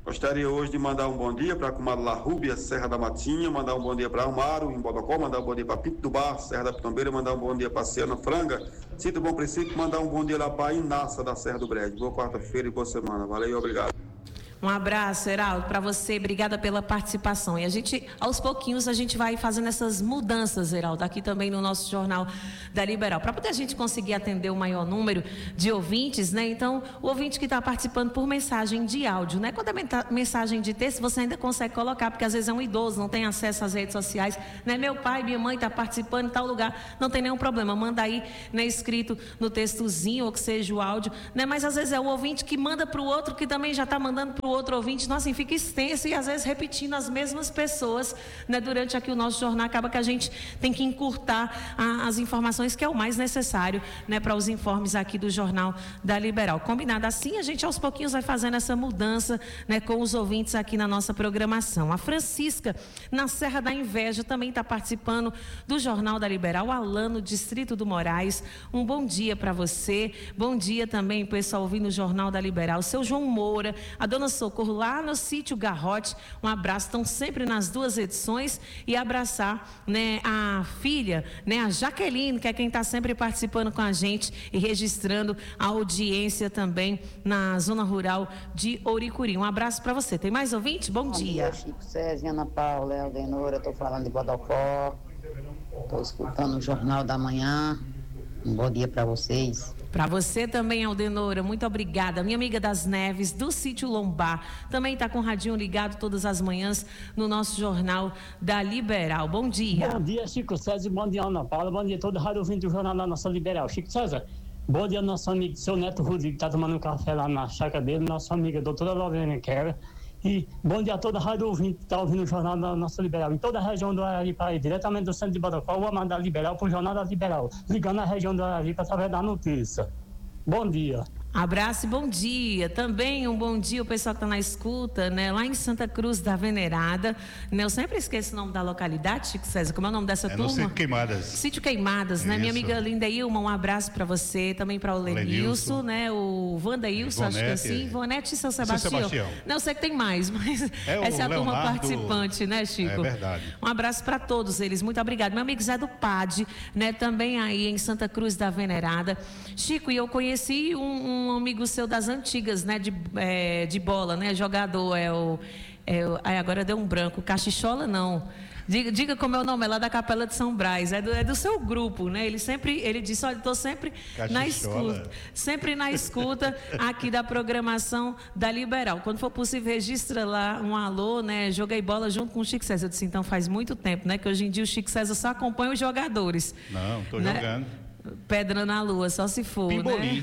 Gostaria hoje de mandar um bom dia para a comadre La Rúbia, Serra da Matinha, mandar um bom dia para Amaro, em Bodocó, mandar um bom dia para Pinto do Bar, Serra da Pitombeira, mandar um bom dia para Ciana Franga, Cito Bom Princípio, mandar um bom dia lá para Inaça da Serra do Brejo. Boa quarta-feira e boa semana. Valeu e obrigado. Um abraço, Heraldo, para você. Obrigada pela participação. E a gente, aos pouquinhos, a gente vai fazendo essas mudanças, Heraldo, aqui também no nosso Jornal da Liberal, para poder a gente conseguir atender o maior número de ouvintes, né? Então, o ouvinte que está participando por mensagem de áudio, né? Quando é mensagem de texto, você ainda consegue colocar, porque às vezes é um idoso, não tem acesso às redes sociais, né? Meu pai, minha mãe está participando em tal lugar, não tem nenhum problema. Manda aí, né, escrito no textozinho, ou que seja o áudio, né? Mas às vezes é o ouvinte que manda para o outro, que também já está mandando para o outro ouvinte, nossa, assim, fica extenso e às vezes repetindo as mesmas pessoas, né, durante aqui o nosso jornal, acaba que a gente tem que encurtar a, as informações, que é o mais necessário, né, para os informes aqui do Jornal da Liberal. Combinado assim, a gente aos pouquinhos vai fazendo essa mudança, né, com os ouvintes aqui na nossa programação. A Francisca, na Serra da Inveja, também está participando do Jornal da Liberal. Alano, Distrito do Moraes, um bom dia para você, bom dia também, pessoal, ouvindo o Jornal da Liberal. Seu João Moura, a dona Socorro, lá no sítio Garrote, um abraço, estão sempre nas duas edições, e abraçar, né, a filha, né, a Jaqueline, que é quem está sempre participando com a gente e registrando a audiência também na zona rural de Ouricuri. Um abraço para você. Tem mais ouvinte? Bom, Bom dia. dia. Chico César, Ana Paula, Eldenora, estou falando de Bodocó, estou escutando o Jornal da Manhã. Um bom dia para vocês. Para você também, Aldenora, muito obrigada. Minha amiga das Neves, do sítio Lombar, também está com o radinho ligado todas as manhãs no nosso Jornal da Liberal. Bom dia. Bom dia, Chico César, bom dia, Ana Paula, bom dia a todo rádio ouvinte do Jornal da nossa Liberal. Chico César, bom dia, nosso amigo, seu Neto Rodrigo, que está tomando um café lá na chácara dele, nossa amiga doutora Lovena Quera. E bom dia a toda a rádio ouvinte que está ouvindo o Jornal da nossa Liberal. Em toda a região do Araripe, diretamente do centro de Bodocó, o Amado da Liberal para o Jornal da Liberal, ligando a região do Araripe através da notícia. Bom dia. Abraço e bom dia. Também um bom dia o pessoal que está na escuta, né? Lá em Santa Cruz da Venerada, né? Eu sempre esqueço o nome da localidade, Chico César, como é o nome dessa é turma? No Sítio Queimadas. Sítio Queimadas, né? Isso. Minha amiga Linda Ilma, um abraço para você, também para o Lenilson, né? O Wandailson, acho que é assim, Ivonete e São Sebastião. Sebastião. Não, eu sei que tem mais, mas é essa é a Leonardo... turma participante, né, Chico? É verdade. Um abraço para todos eles, muito obrigado. Meu amigo Zé do Pade, né? Também aí em Santa Cruz da Venerada. Chico, e eu conheci um, um amigo seu das antigas, né, de, é, de bola, né, jogador, é o, é o, aí agora deu um branco, Cachichola não, diga, diga como é o nome, é lá da Capela de São Brás, é do, é do seu grupo, né, ele sempre, ele disse, olha, estou sempre Cachichola. na escuta, sempre na escuta aqui da programação da Liberal, quando for possível registra lá um alô, né, joguei bola junto com o Chico César, eu disse, então faz muito tempo, né, que hoje em dia o Chico César só acompanha os jogadores. Não, estou né? jogando. Pedra na lua, só se for, Pimbolim. né?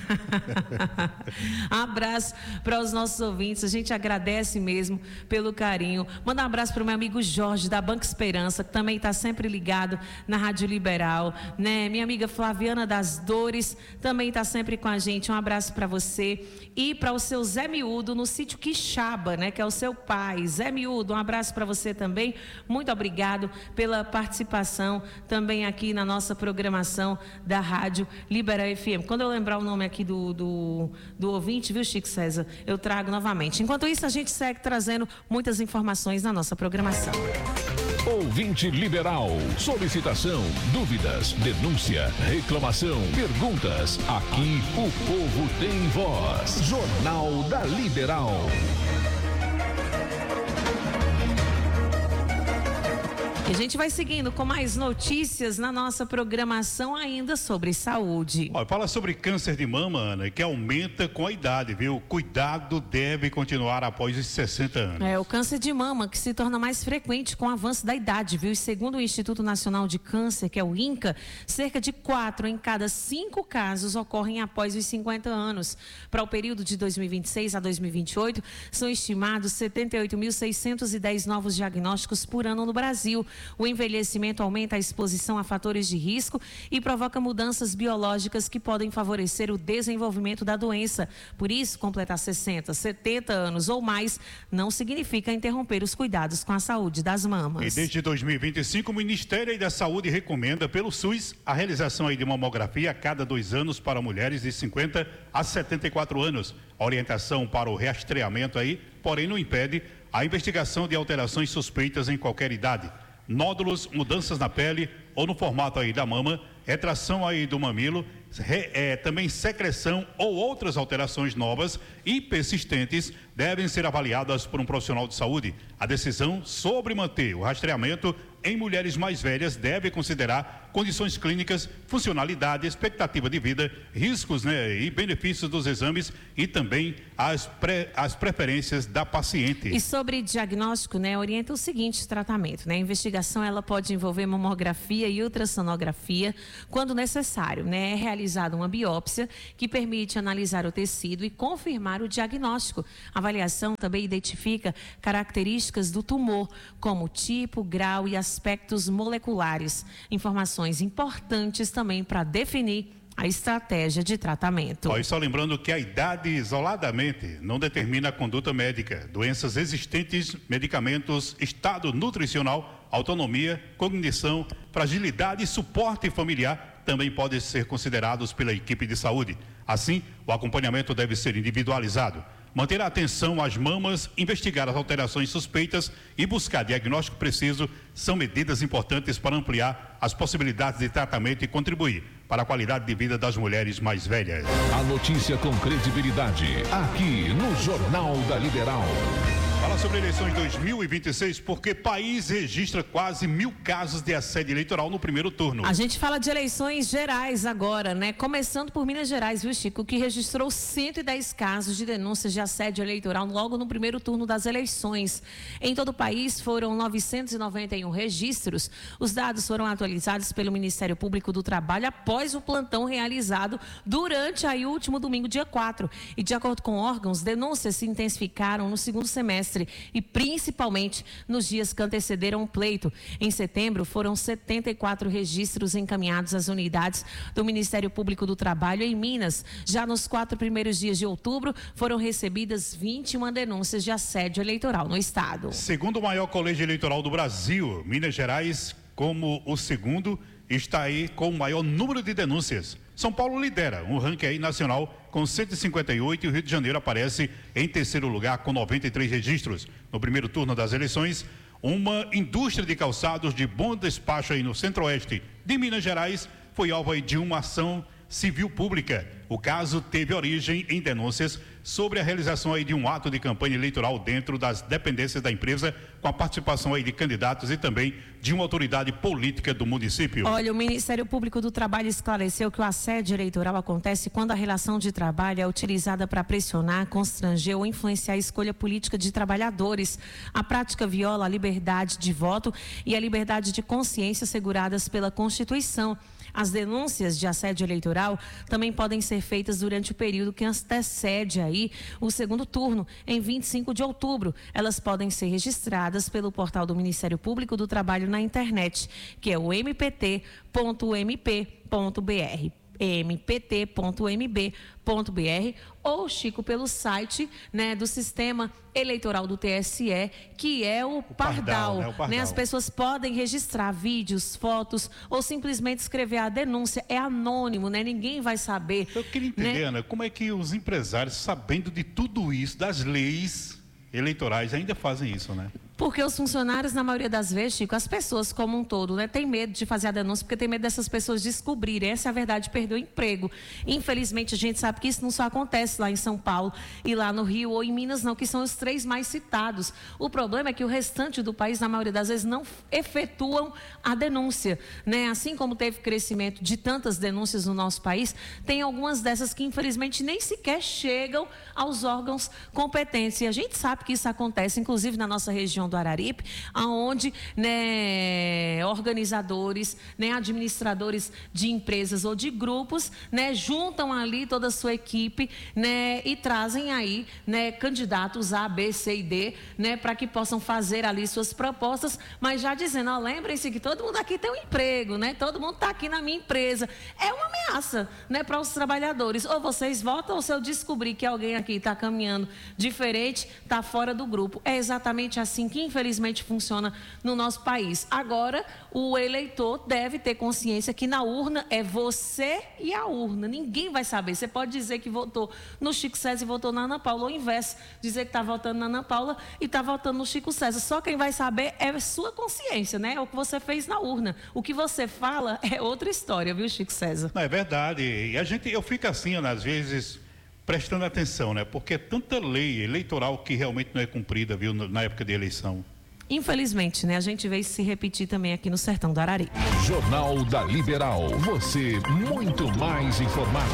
Abraço para os nossos ouvintes, a gente agradece mesmo pelo carinho. Manda um abraço para o meu amigo Jorge, da Banco Esperança, que também está sempre ligado na Rádio Liberal, né? Minha amiga Flaviana das Dores também está sempre com a gente, um abraço para você. E para o seu Zé Miúdo, no sítio Quixaba, né? Que é o seu pai. Zé Miúdo, um abraço para você também, muito obrigado pela participação também aqui na nossa programação da Rádio Liberal F M. Quando eu lembrar o nome aqui do, do, do ouvinte, viu, Chico César, eu trago novamente. Enquanto isso, a gente segue trazendo muitas informações na nossa programação. Ouvinte Liberal, solicitação, dúvidas, denúncia, reclamação, perguntas. Aqui o povo tem voz. Jornal da Liberal. E a gente vai seguindo com mais notícias na nossa programação ainda sobre saúde. Olha, fala sobre câncer de mama, Ana, que aumenta com a idade, viu? Cuidado deve continuar após os sessenta anos. É, o câncer de mama que se torna mais frequente com o avanço da idade, viu? E segundo o Instituto Nacional de Câncer, que é o INCA, cerca de quatro em cada cinco casos ocorrem após os cinquenta anos. Para o período de dois mil e vinte e seis a dois mil e vinte e oito, são estimados setenta e oito mil seiscentos e dez novos diagnósticos por ano no Brasil. O envelhecimento aumenta a exposição a fatores de risco e provoca mudanças biológicas que podem favorecer o desenvolvimento da doença. Por isso, completar sessenta, setenta anos ou mais não significa interromper os cuidados com a saúde das mamas. E desde dois mil e vinte e cinco, o Ministério da Saúde recomenda pelo SUS a realização aí de mamografia a cada dois anos para mulheres de cinquenta a setenta e quatro anos. A orientação para o rastreamento aí, porém, não impede a investigação de alterações suspeitas em qualquer idade. Nódulos, mudanças na pele ou no formato aí da mama, retração aí do mamilo, re, é, também secreção ou outras alterações novas e persistentes devem ser avaliadas por um profissional de saúde. A decisão sobre manter o rastreamento em mulheres mais velhas deve considerar condições clínicas, funcionalidade, expectativa de vida, riscos, né, e benefícios dos exames e também as, pré, as preferências da paciente. E sobre diagnóstico, né, orienta o seguinte tratamento, né? A investigação ela pode envolver mamografia e ultrassonografia quando necessário, né? É realizada uma biópsia que permite analisar o tecido e confirmar o diagnóstico. A avaliação também identifica características do tumor, como tipo, grau e aspectos moleculares. Informações importantes também para definir a estratégia de tratamento. Ó, e só lembrando que a idade isoladamente não determina a conduta médica. Doenças existentes, medicamentos, estado nutricional, autonomia, cognição, fragilidade e suporte familiar também podem ser considerados pela equipe de saúde. Assim, o acompanhamento deve ser individualizado. Manter a atenção às mamas, investigar as alterações suspeitas e buscar diagnóstico preciso são medidas importantes para ampliar as possibilidades de tratamento e contribuir para a qualidade de vida das mulheres mais velhas. A notícia com credibilidade, aqui no Jornal da Liberal. Fala sobre eleições dois mil e vinte e seis, porque país registra quase mil casos de assédio eleitoral no primeiro turno. A gente fala de eleições gerais agora, né? Começando por Minas Gerais, viu, Chico? Que registrou cento e dez casos de denúncias de assédio eleitoral logo no primeiro turno das eleições. Em todo o país foram novecentos e noventa e um registros. Os dados foram atualizados pelo Ministério Público do Trabalho após o plantão realizado durante aí, o último domingo, dia quatro. E de acordo com órgãos, denúncias se intensificaram no segundo semestre e principalmente nos dias que antecederam o pleito. Em setembro, foram setenta e quatro registros encaminhados às unidades do Ministério Público do Trabalho em Minas. Já nos quatro primeiros dias de outubro, foram recebidas vinte e uma denúncias de assédio eleitoral no estado. Segundo o maior colégio eleitoral do Brasil, Minas Gerais, como o segundo, está aí com o maior número de denúncias. São Paulo lidera um ranking aí nacional com cento e cinquenta e oito e o Rio de Janeiro aparece em terceiro lugar com noventa e três registros. No primeiro turno das eleições, uma indústria de calçados de bom despacho aí no centro-oeste de Minas Gerais foi alvo aí de uma ação civil pública. O caso teve origem em denúncias sobre a realização aí de um ato de campanha eleitoral dentro das dependências da empresa, com a participação aí de candidatos e também de uma autoridade política do município. Olha, o Ministério Público do Trabalho esclareceu que o assédio eleitoral acontece quando a relação de trabalho é utilizada para pressionar, constranger ou influenciar a escolha política de trabalhadores. A prática viola a liberdade de voto e a liberdade de consciência asseguradas pela Constituição. As denúncias de assédio eleitoral também podem ser feitas durante o período que antecede aí o segundo turno, em vinte e cinco de outubro. Elas podem ser registradas pelo portal do Ministério Público do Trabalho na internet, que é o m p t ponto m p ponto b r. m p t ponto m b ponto b r ou, Chico, pelo site, né, do Sistema Eleitoral do T S E, que é o, o Pardal. Pardal, né, o Pardal. Né, as pessoas podem registrar vídeos, fotos ou simplesmente escrever a denúncia. É anônimo, né? Ninguém vai saber. Eu queria entender, né? Ana, como é que os empresários, sabendo de tudo isso, das leis eleitorais, ainda fazem isso, né? Porque os funcionários, na maioria das vezes, Chico, as pessoas como um todo, né, tem medo de fazer a denúncia porque tem medo dessas pessoas descobrirem. Essa é a verdade, perder o emprego. Infelizmente, a gente sabe que isso não só acontece lá em São Paulo e lá no Rio ou em Minas, não, que são os três mais citados. O problema é que o restante do país, na maioria das vezes, não efetuam a denúncia, né? Assim como teve crescimento de tantas denúncias no nosso país, tem algumas dessas que, infelizmente, nem sequer chegam aos órgãos competentes. E a gente sabe que isso acontece, inclusive na nossa região região do Araripe, aonde, né, organizadores, né, administradores de empresas ou de grupos, né, juntam ali toda a sua equipe, né, e trazem aí, né, candidatos A, B, C e D, né, para que possam fazer ali suas propostas, mas já dizendo, ó, lembrem-se que todo mundo aqui tem um emprego, né, todo mundo está aqui na minha empresa. É uma ameaça, né, para os trabalhadores. Ou vocês votam, ou se eu descobrir que alguém aqui está caminhando diferente, está fora do grupo. É exatamente assim que, infelizmente, funciona no nosso país. Agora, o eleitor deve ter consciência que na urna é você e a urna. Ninguém vai saber. Você pode dizer que votou no Chico César e votou na Ana Paula, ou ao invés, dizer que está votando na Ana Paula e está votando no Chico César. Só quem vai saber é a sua consciência, né? É o que você fez na urna. O que você fala é outra história, viu, Chico César? Não, é verdade. E a gente, eu fico assim, às vezes, prestando atenção, né? Porque é tanta lei eleitoral que realmente não é cumprida, viu, na época de eleição. Infelizmente, né? A gente vê isso se repetir também aqui no sertão do Araripe. Jornal da Liberal. Você muito mais informado.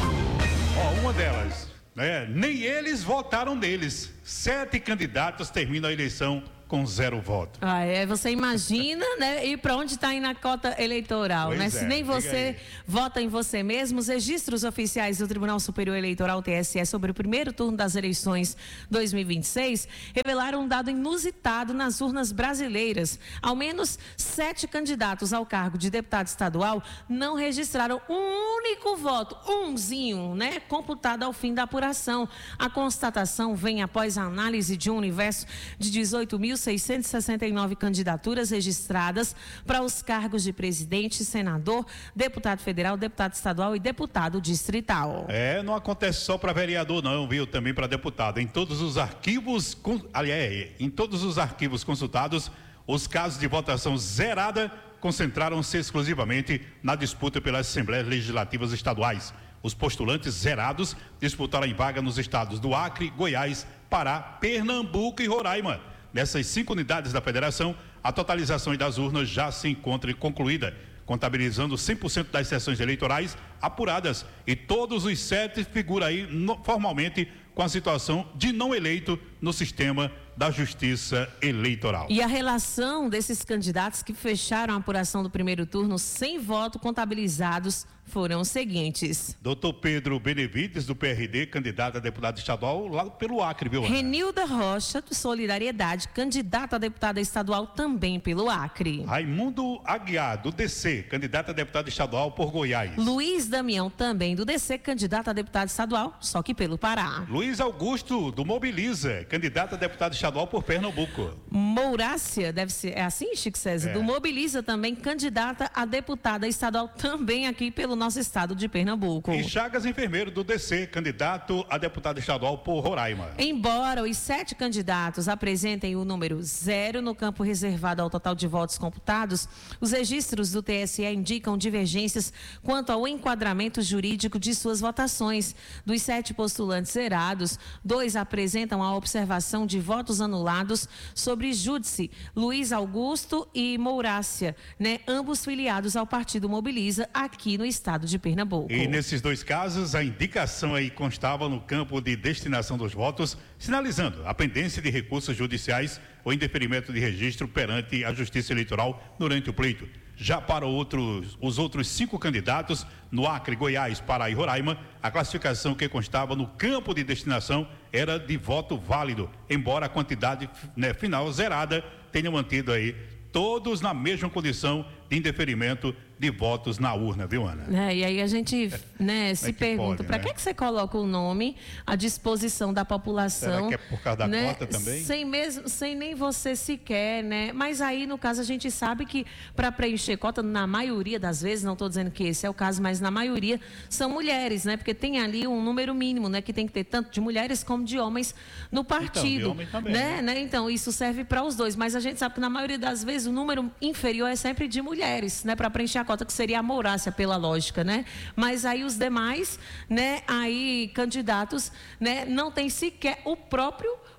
Ó, uma delas, né? Nem eles votaram neles. Sete candidatos terminam a eleição com zero voto. Ah, é, você imagina, né? E para onde está indo a cota eleitoral, pois né? É, Se nem você vota em você mesmo, os registros oficiais do Tribunal Superior Eleitoral, T S E, sobre o primeiro turno das eleições dois mil e vinte e seis, revelaram um dado inusitado nas urnas brasileiras. Ao menos sete candidatos ao cargo de deputado estadual não registraram um único voto, umzinho, né? Computado ao fim da apuração. A constatação vem após a análise de um universo de dezoito mil seiscentas e sessenta e nove candidaturas registradas para os cargos de presidente, senador, deputado federal, deputado estadual e deputado distrital. É, não acontece só para vereador não, viu? Também para deputado. Em todos os arquivos, aliás, em todos os arquivos consultados, os casos de votação zerada concentraram-se exclusivamente na disputa pelas Assembleias Legislativas Estaduais. Os postulantes zerados disputaram em vaga nos estados do Acre, Goiás, Pará, Pernambuco e Roraima. Nessas cinco unidades da federação, a totalização das urnas já se encontra concluída, contabilizando cem por cento das sessões eleitorais apuradas, e todos os sete figuram aí no, formalmente com a situação de não eleito no sistema da Justiça Eleitoral. E a relação desses candidatos que fecharam a apuração do primeiro turno sem voto contabilizados foram os seguintes: doutor Pedro Benevides, do P R D, candidato a deputado estadual lá pelo Acre, viu? Renilda Rocha, do Solidariedade, candidata a deputada estadual também pelo Acre. Raimundo Aguiar, do D C, candidato a deputado estadual por Goiás. Luiz Damião, também do D C, candidato a deputado estadual, só que pelo Pará. Luiz Augusto, do Mobiliza, candidato a deputado estadual por Pernambuco. Mourácia, deve ser, é assim, Chico César? É. Do Mobiliza também, candidata a deputada estadual também aqui pelo nosso estado de Pernambuco. E Chagas Enfermeiro, do D C, candidato a deputado estadual por Roraima. Embora os sete candidatos apresentem o número zero no campo reservado ao total de votos computados, os registros do T S E indicam divergências quanto ao enquadramento jurídico de suas votações. Dos sete postulantes zerados, dois apresentam a observação de votos anulados sobre Júdice, Luiz Augusto e Mourácia, né? Ambos filiados ao Partido Mobiliza aqui no estado de Pernambuco. E nesses dois casos, a indicação aí constava no campo de destinação dos votos, sinalizando a pendência de recursos judiciais ou indeferimento de registro perante a Justiça Eleitoral durante o pleito. Já para outros, os outros cinco candidatos, no Acre, Goiás, Pará e Roraima, a classificação que constava no campo de destinação era de voto válido, embora a quantidade, né, final zerada tenha mantido aí todos na mesma condição de indeferimento de votos na urna, viu, Ana? É, e aí a gente, né, se é que pergunta, para né? que que você coloca o nome à disposição da população? Será que é por causa da né, cota também? Sem mesmo, sem nem você sequer, né? Mas aí, no caso, a gente sabe que para preencher cota, na maioria das vezes, não estou dizendo que esse é o caso, mas na maioria são mulheres, né? Porque tem ali um número mínimo, né? Que tem que ter tanto de mulheres como de homens no partido. Então, de homem também, né? né? né? Então, isso serve para os dois, mas a gente sabe que na maioria das vezes o número inferior é sempre de mulheres, né? Para preencher a cota, que seria a Mourácia, pela lógica, né? Mas aí os demais, né? Aí candidatos, né? Não tem sequer o próprio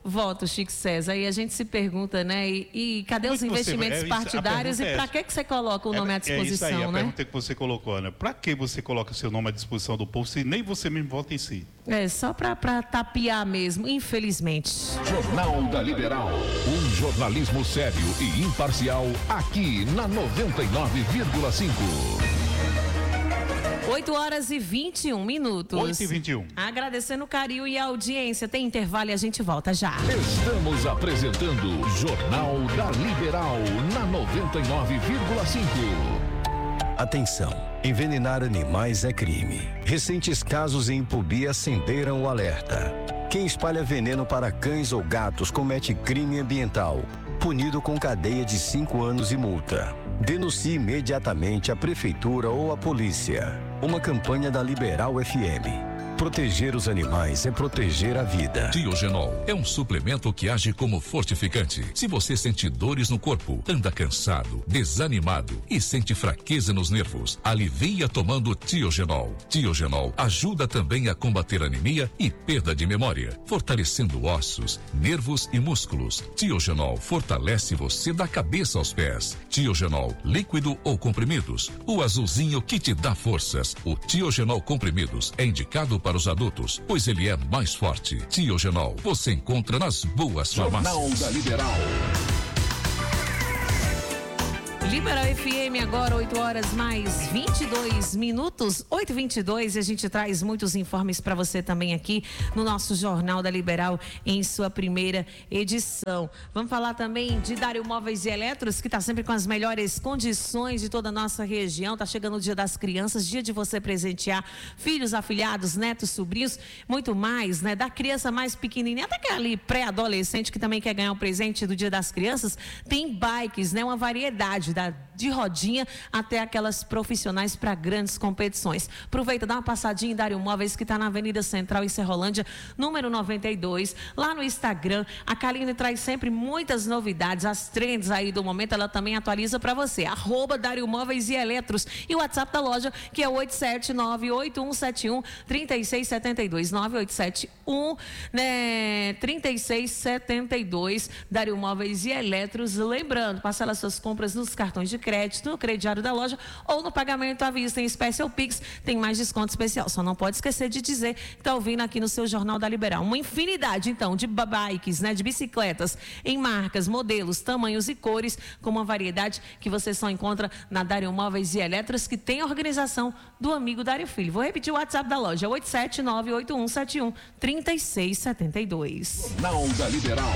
voto, Chico César. E a gente se pergunta, né? E, e cadê Como os é que você- investimentos é isso, a partidários e pergunta é para essa. que, que você coloca o nome à É, é isso disposição, aí, a né? pergunta que você colocou, Ana. Para que você coloca seu nome à disposição do povo se nem você mesmo vota em si? É, só para tapear mesmo, infelizmente. Jornal da Liberal. Um jornalismo sério e imparcial aqui na noventa e nove vírgula cinco. oito horas e vinte e um minutos. oito e vinte e um. Agradecendo o carinho e a audiência. Tem intervalo e a gente volta já. Estamos apresentando Jornal da Liberal na noventa e nove vírgula cinco. Atenção, envenenar animais é crime. Recentes casos em Ipubi acenderam o alerta. Quem espalha veneno para cães ou gatos comete crime ambiental, punido com cadeia de cinco anos e multa. Denuncie imediatamente a prefeitura ou a polícia. Uma campanha da Liberal F M. Proteger os animais é proteger a vida. Tiogenol é um suplemento que age como fortificante. Se você sente dores no corpo, anda cansado, desanimado e sente fraqueza nos nervos, alivia tomando Tiogenol. Tiogenol ajuda também a combater anemia e perda de memória, fortalecendo ossos, nervos e músculos. Tiogenol fortalece você da cabeça aos pés. Tiogenol, líquido ou comprimidos, o azulzinho que te dá forças. O Tiogenol comprimidos é indicado para os adultos, pois ele é mais forte. Tiogenol, você encontra nas boas farmácias. Jornal da Liberal. Liberal F M agora, oito horas mais vinte e dois minutos, oito e vinte e dois, e a gente traz muitos informes para você também aqui no nosso Jornal da Liberal em sua primeira edição. Vamos falar também de Dário Móveis e Eletros, que está sempre com as melhores condições de toda a nossa região. Tá chegando o Dia das Crianças, dia de você presentear filhos, afilhados, netos, sobrinhos, muito mais, né? Da criança mais pequenininha até aquele pré-adolescente que também quer ganhar um presente do Dia das Crianças, tem bikes, né? Uma variedade da de rodinha até aquelas profissionais para grandes competições. Aproveita, dá uma passadinha em Dário Móveis, que está na Avenida Central, em Serrolândia, número noventa e dois, lá no Instagram. A Kaline traz sempre muitas novidades, as trends aí do momento, ela também atualiza para você. Arroba Dário Móveis e Eletros. E o WhatsApp da loja, que é oito sete nove oito um sete um três seis sete dois, nove oito sete um, né, três seis sete dois, Dário Móveis e Eletros. Lembrando, parcela suas compras nos cartões de crédito, no crediário da loja ou no pagamento à vista em Special Pix, tem mais desconto especial. Só não pode esquecer de dizer que está ouvindo aqui no seu Jornal da Liberal. Uma infinidade, então, de bikes, né, de bicicletas em marcas, modelos, tamanhos e cores, com uma variedade que você só encontra na Dário Móveis e Eletros, que tem a organização do amigo Dário Filho. Vou repetir o WhatsApp da loja, oito sete nove oito um sete um três seis sete dois. Jornal da Liberal.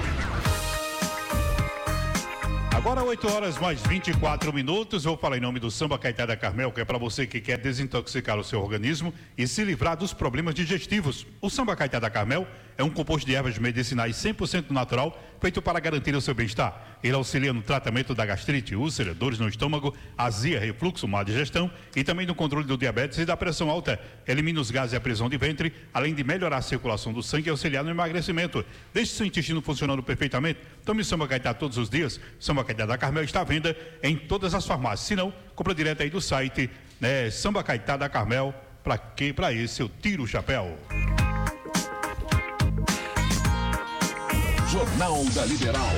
Agora oito horas mais vinte e quatro minutos, eu vou falar em nome do Samba Caetá da Carmel, que é para você que quer desintoxicar o seu organismo e se livrar dos problemas digestivos. O Samba Caetá da Carmel é um composto de ervas medicinais cem por cento natural, feito para garantir o seu bem-estar. Ele auxilia no tratamento da gastrite, úlcera, dores no estômago, azia, refluxo, má digestão e também no controle do diabetes e da pressão alta. Elimina os gases e a prisão de ventre, além de melhorar a circulação do sangue e auxiliar no emagrecimento. Deixe seu intestino funcionando perfeitamente. Tome Samba Caetá todos os dias. Samba Caetá da Carmel está à venda em todas as farmácias. Se não, compra direto aí do site, né, Samba Caetá da Carmel. Para que? Para esse eu tiro o chapéu. Jornal da Liberal.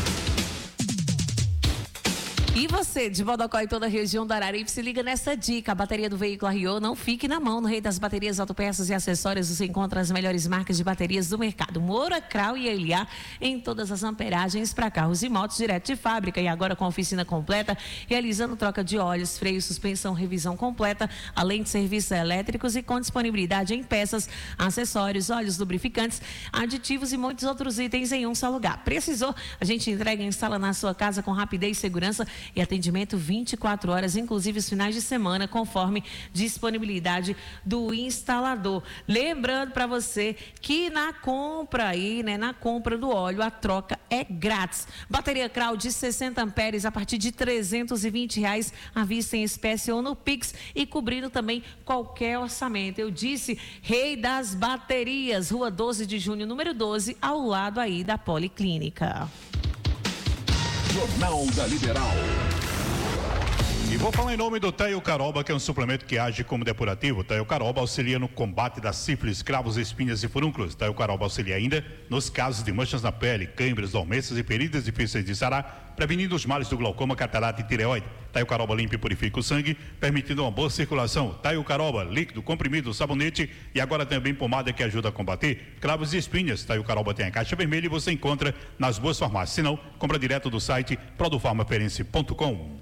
E você, de Bodocó e toda a região da Araripe, se liga nessa dica. A bateria do veículo Arriô não fique na mão. No Rei das Baterias, Autopeças e Acessórios, você encontra as melhores marcas de baterias do mercado. Moura, Crau e Eliá, em todas as amperagens para carros e motos direto de fábrica. E agora com a oficina completa, realizando troca de óleos, freio, suspensão, revisão completa, além de serviços elétricos e com disponibilidade em peças, acessórios, óleos lubrificantes, aditivos e muitos outros itens em um só lugar. Precisou? A gente entrega e instala na sua casa com rapidez e segurança e atendimento vinte e quatro horas, inclusive os finais de semana, conforme disponibilidade do instalador. Lembrando para você que na compra aí, né, na compra do óleo, a troca é grátis. Bateria Crau de sessenta amperes a partir de trezentos e vinte reais à vista em espécie ou no Pix e cobrindo também qualquer orçamento. Eu disse Rei das Baterias, Rua doze de junho, número doze, ao lado aí da Policlínica. Jornal da Liberal. E vou falar em nome do Taio Caroba, que é um suplemento que age como depurativo. Taio Caroba auxilia no combate da sífilis, cravos, espinhas e furúnculos. Taio Caroba auxilia ainda nos casos de manchas na pele, câimbras, dormências e feridas difíceis de sarar, prevenindo os males do glaucoma, catarata e tireoide. Taio Caroba limpa e purifica o sangue, permitindo uma boa circulação. Taio Caroba, líquido, comprimido, sabonete e agora também pomada que ajuda a combater cravos e espinhas. Taio Caroba tem a caixa vermelha e você encontra nas boas farmácias. Se não, compra direto do site produfarmaferense ponto com.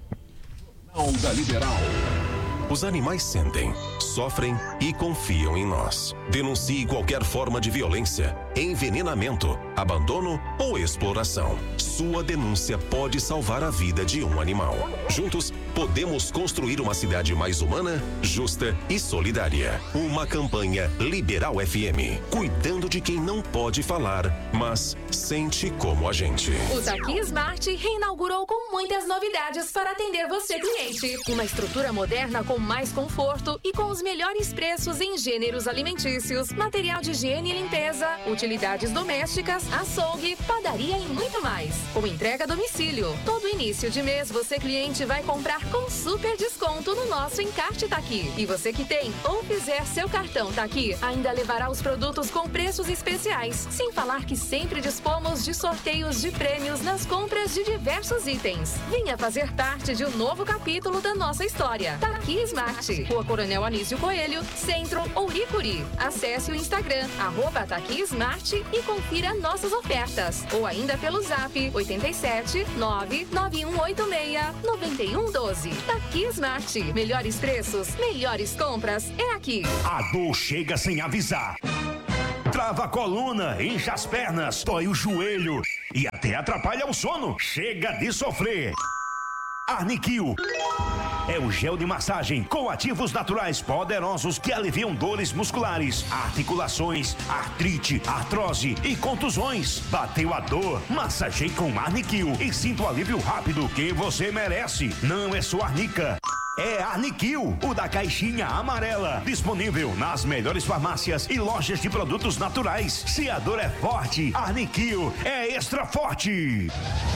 Da Liberal. Os animais sentem, sofrem e confiam em nós. Denuncie qualquer forma de violência, envenenamento, abandono ou exploração. Sua denúncia pode salvar a vida de um animal. Juntos, podemos construir uma cidade mais humana, justa e solidária. Uma campanha Liberal F M, cuidando de quem não pode falar, mas sente como a gente. O Taqui Smart reinaugurou com muitas novidades para atender você, cliente. Uma estrutura moderna com mais conforto e com os melhores preços em gêneros alimentícios, material de higiene e limpeza, utilidades domésticas, açougue, padaria e muito mais. Com entrega a domicílio. Todo início de mês você, cliente, vai comprar com super desconto no nosso encarte Taqui. E você que tem ou fizer seu cartão Taqui ainda levará os produtos com preços especiais. Sem falar que sempre dispomos de sorteios de prêmios nas compras de diversos itens. Venha fazer parte de um novo capítulo da nossa história. Taqui Smart. Rua Coronel Anísio Coelho, Centro, Ouricuri. Acesse o Instagram, arroba Taqui Smart e confira nossas ofertas. Ou ainda pelo zap oito sete nove nove um oito seis nove um um dois. Taqui Smart. Melhores preços, melhores compras é aqui. A dor chega sem avisar. Trava a coluna, incha as pernas, dói o joelho e até atrapalha o sono. Chega de sofrer. Arniquil é o gel de massagem com ativos naturais poderosos que aliviam dores musculares, articulações, artrite, artrose e contusões. Bateu a dor? Massageie com Arniquil e sinta o alívio rápido que você merece. Não é só arnica. É Arniquil, o da caixinha amarela, disponível nas melhores farmácias e lojas de produtos naturais. Se a dor é forte, Arniquil é extra forte.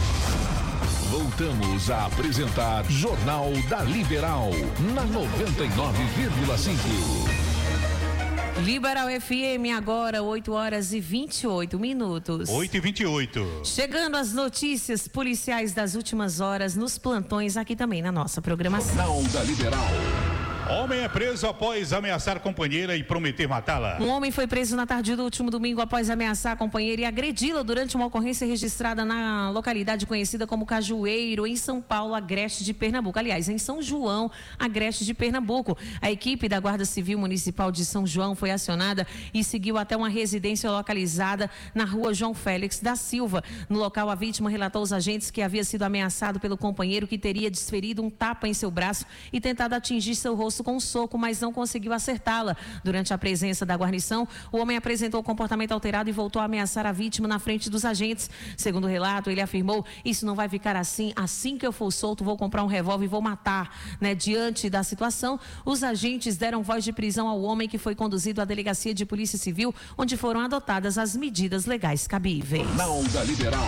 Voltamos a apresentar Jornal da Liberal, na noventa e nove vírgula cinco. Liberal F M, agora oito horas e vinte e oito minutos. oito e vinte e oito. Chegando as notícias policiais das últimas horas nos plantões aqui também na nossa programação. Jornal da Liberal. Homem é preso após ameaçar companheira e prometer matá-la. Um homem foi preso na tarde do último domingo após ameaçar a companheira e agredi-la durante uma ocorrência registrada na localidade conhecida como Cajueiro, em São Paulo, Agreste de Pernambuco. Aliás, em São João, Agreste de Pernambuco. A equipe da Guarda Civil Municipal de São João foi acionada e seguiu até uma residência localizada na rua João Félix da Silva. No local, a vítima relatou aos agentes que havia sido ameaçado pelo companheiro, que teria desferido um tapa em seu braço e tentado atingir seu rosto com um soco, mas não conseguiu acertá-la. Durante a presença da guarnição, o homem apresentou comportamento alterado e voltou a ameaçar a vítima na frente dos agentes. Segundo o relato, ele afirmou: isso não vai ficar assim, assim que eu for solto vou comprar um revólver e vou matar. Né? Diante da situação, os agentes deram voz de prisão ao homem, que foi conduzido à delegacia de polícia civil, onde foram adotadas as medidas legais cabíveis. Jornal da Liberal.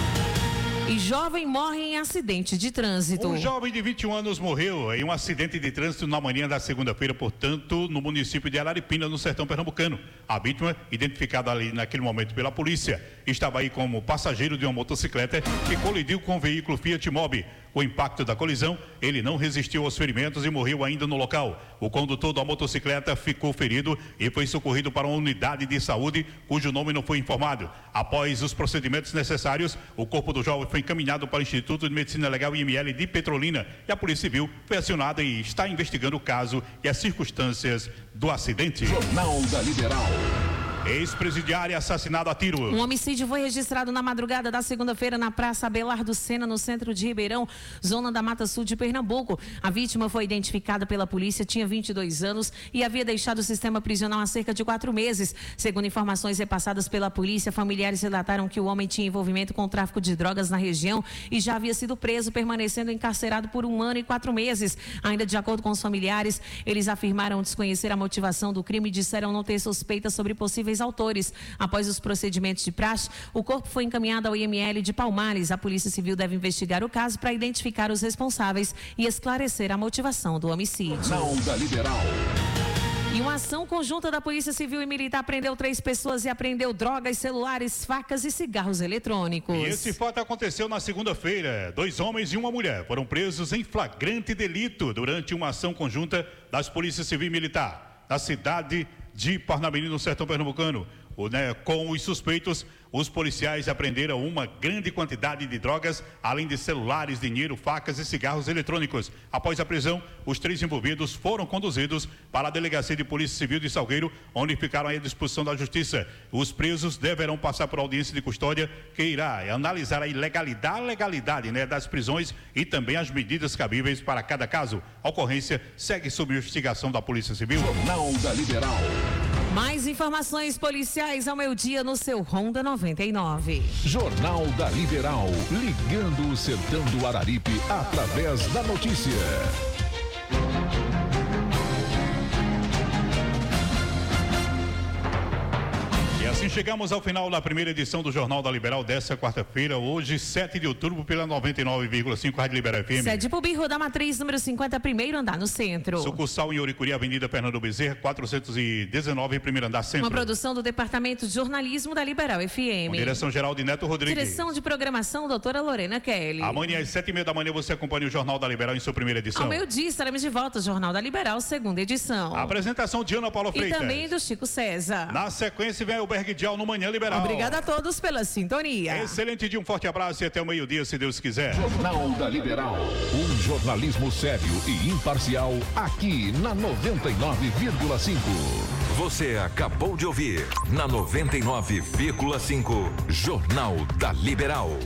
E jovem morre em acidente de trânsito. Um jovem de vinte e um anos morreu em um acidente de trânsito na manhã da segunda-feira, portanto, no município de Araripina, no sertão pernambucano. A vítima, identificada ali naquele momento pela polícia, estava aí como passageiro de uma motocicleta que colidiu com um veículo Fiat Mobi. O impacto da colisão, ele não resistiu aos ferimentos e morreu ainda no local. O condutor da motocicleta ficou ferido e foi socorrido para uma unidade de saúde, cujo nome não foi informado. Após os procedimentos necessários, o corpo do jovem foi encaminhado para o Instituto de Medicina Legal I M L de Petrolina e a Polícia Civil foi acionada e está investigando o caso e as circunstâncias do acidente. Jornal da Liberal. Ex-presidiário assassinado a tiro. Um homicídio foi registrado na madrugada da segunda-feira na Praça Abelardo Sena, no centro de Ribeirão, zona da Mata Sul de Pernambuco. A vítima foi identificada pela polícia, tinha vinte e dois anos e havia deixado o sistema prisional há cerca de quatro meses. Segundo informações repassadas pela polícia, familiares relataram que o homem tinha envolvimento com o tráfico de drogas na região e já havia sido preso, permanecendo encarcerado por um ano e quatro meses. Ainda de acordo com os familiares, eles afirmaram desconhecer a motivação do crime e disseram não ter suspeitas sobre possíveis possíveis autores. Após os procedimentos de praxe, o corpo foi encaminhado ao I M L de Palmares. A Polícia Civil deve investigar o caso para identificar os responsáveis e esclarecer a motivação do homicídio. Jornal da Liberal. E uma ação conjunta da Polícia Civil e Militar prendeu três pessoas e apreendeu drogas, celulares, facas e cigarros eletrônicos. E esse fato aconteceu na segunda-feira. Dois homens e uma mulher foram presos em flagrante delito durante uma ação conjunta das Polícias Civil e Militar na cidade de Parnamirim, no sertão pernambucano. O, né, com os suspeitos, os policiais apreenderam uma grande quantidade de drogas, além de celulares, dinheiro, facas e cigarros eletrônicos. Após a prisão, os três envolvidos foram conduzidos para a Delegacia de Polícia Civil de Salgueiro, onde ficaram à disposição da Justiça. Os presos deverão passar por audiência de custódia, que irá analisar a ilegalidade, a legalidade né, das prisões e também as medidas cabíveis para cada caso. A ocorrência segue sob investigação da Polícia Civil. Jornal da Liberal. Mais informações policiais ao meio-dia no seu Ronda noventa e nove. Jornal da Liberal, ligando o sertão do Araripe através da notícia. E assim chegamos ao final da primeira edição do Jornal da Liberal desta quarta-feira, hoje, sete de outubro, pela noventa e nove vírgula cinco Rádio Liberal F M. Sede Pubirro da Matriz, número cinquenta, primeiro andar no centro. Sucursal em Oricuri, Avenida Fernando Bezerra, quatrocentos e dezenove, primeiro andar centro. Uma produção do Departamento de Jornalismo da Liberal F M. Com direção geral de Neto Rodrigues. Direção de programação, doutora Lorena Kelly. Amanhã às sete e meia da manhã você acompanha o Jornal da Liberal em sua primeira edição. Ao meio-dia estaremos de volta, Jornal da Liberal, segunda edição. A apresentação de Ana Paula Freitas. E também do Chico César. Na sequência vem o Berg Dial no Manhã Liberal. Obrigada a todos pela sintonia. Excelente dia, um forte abraço e até o meio-dia, se Deus quiser. Jornal da Liberal, um jornalismo sério e imparcial aqui na noventa e nove vírgula cinco. Você acabou de ouvir na noventa e nove vírgula cinco Jornal da Liberal.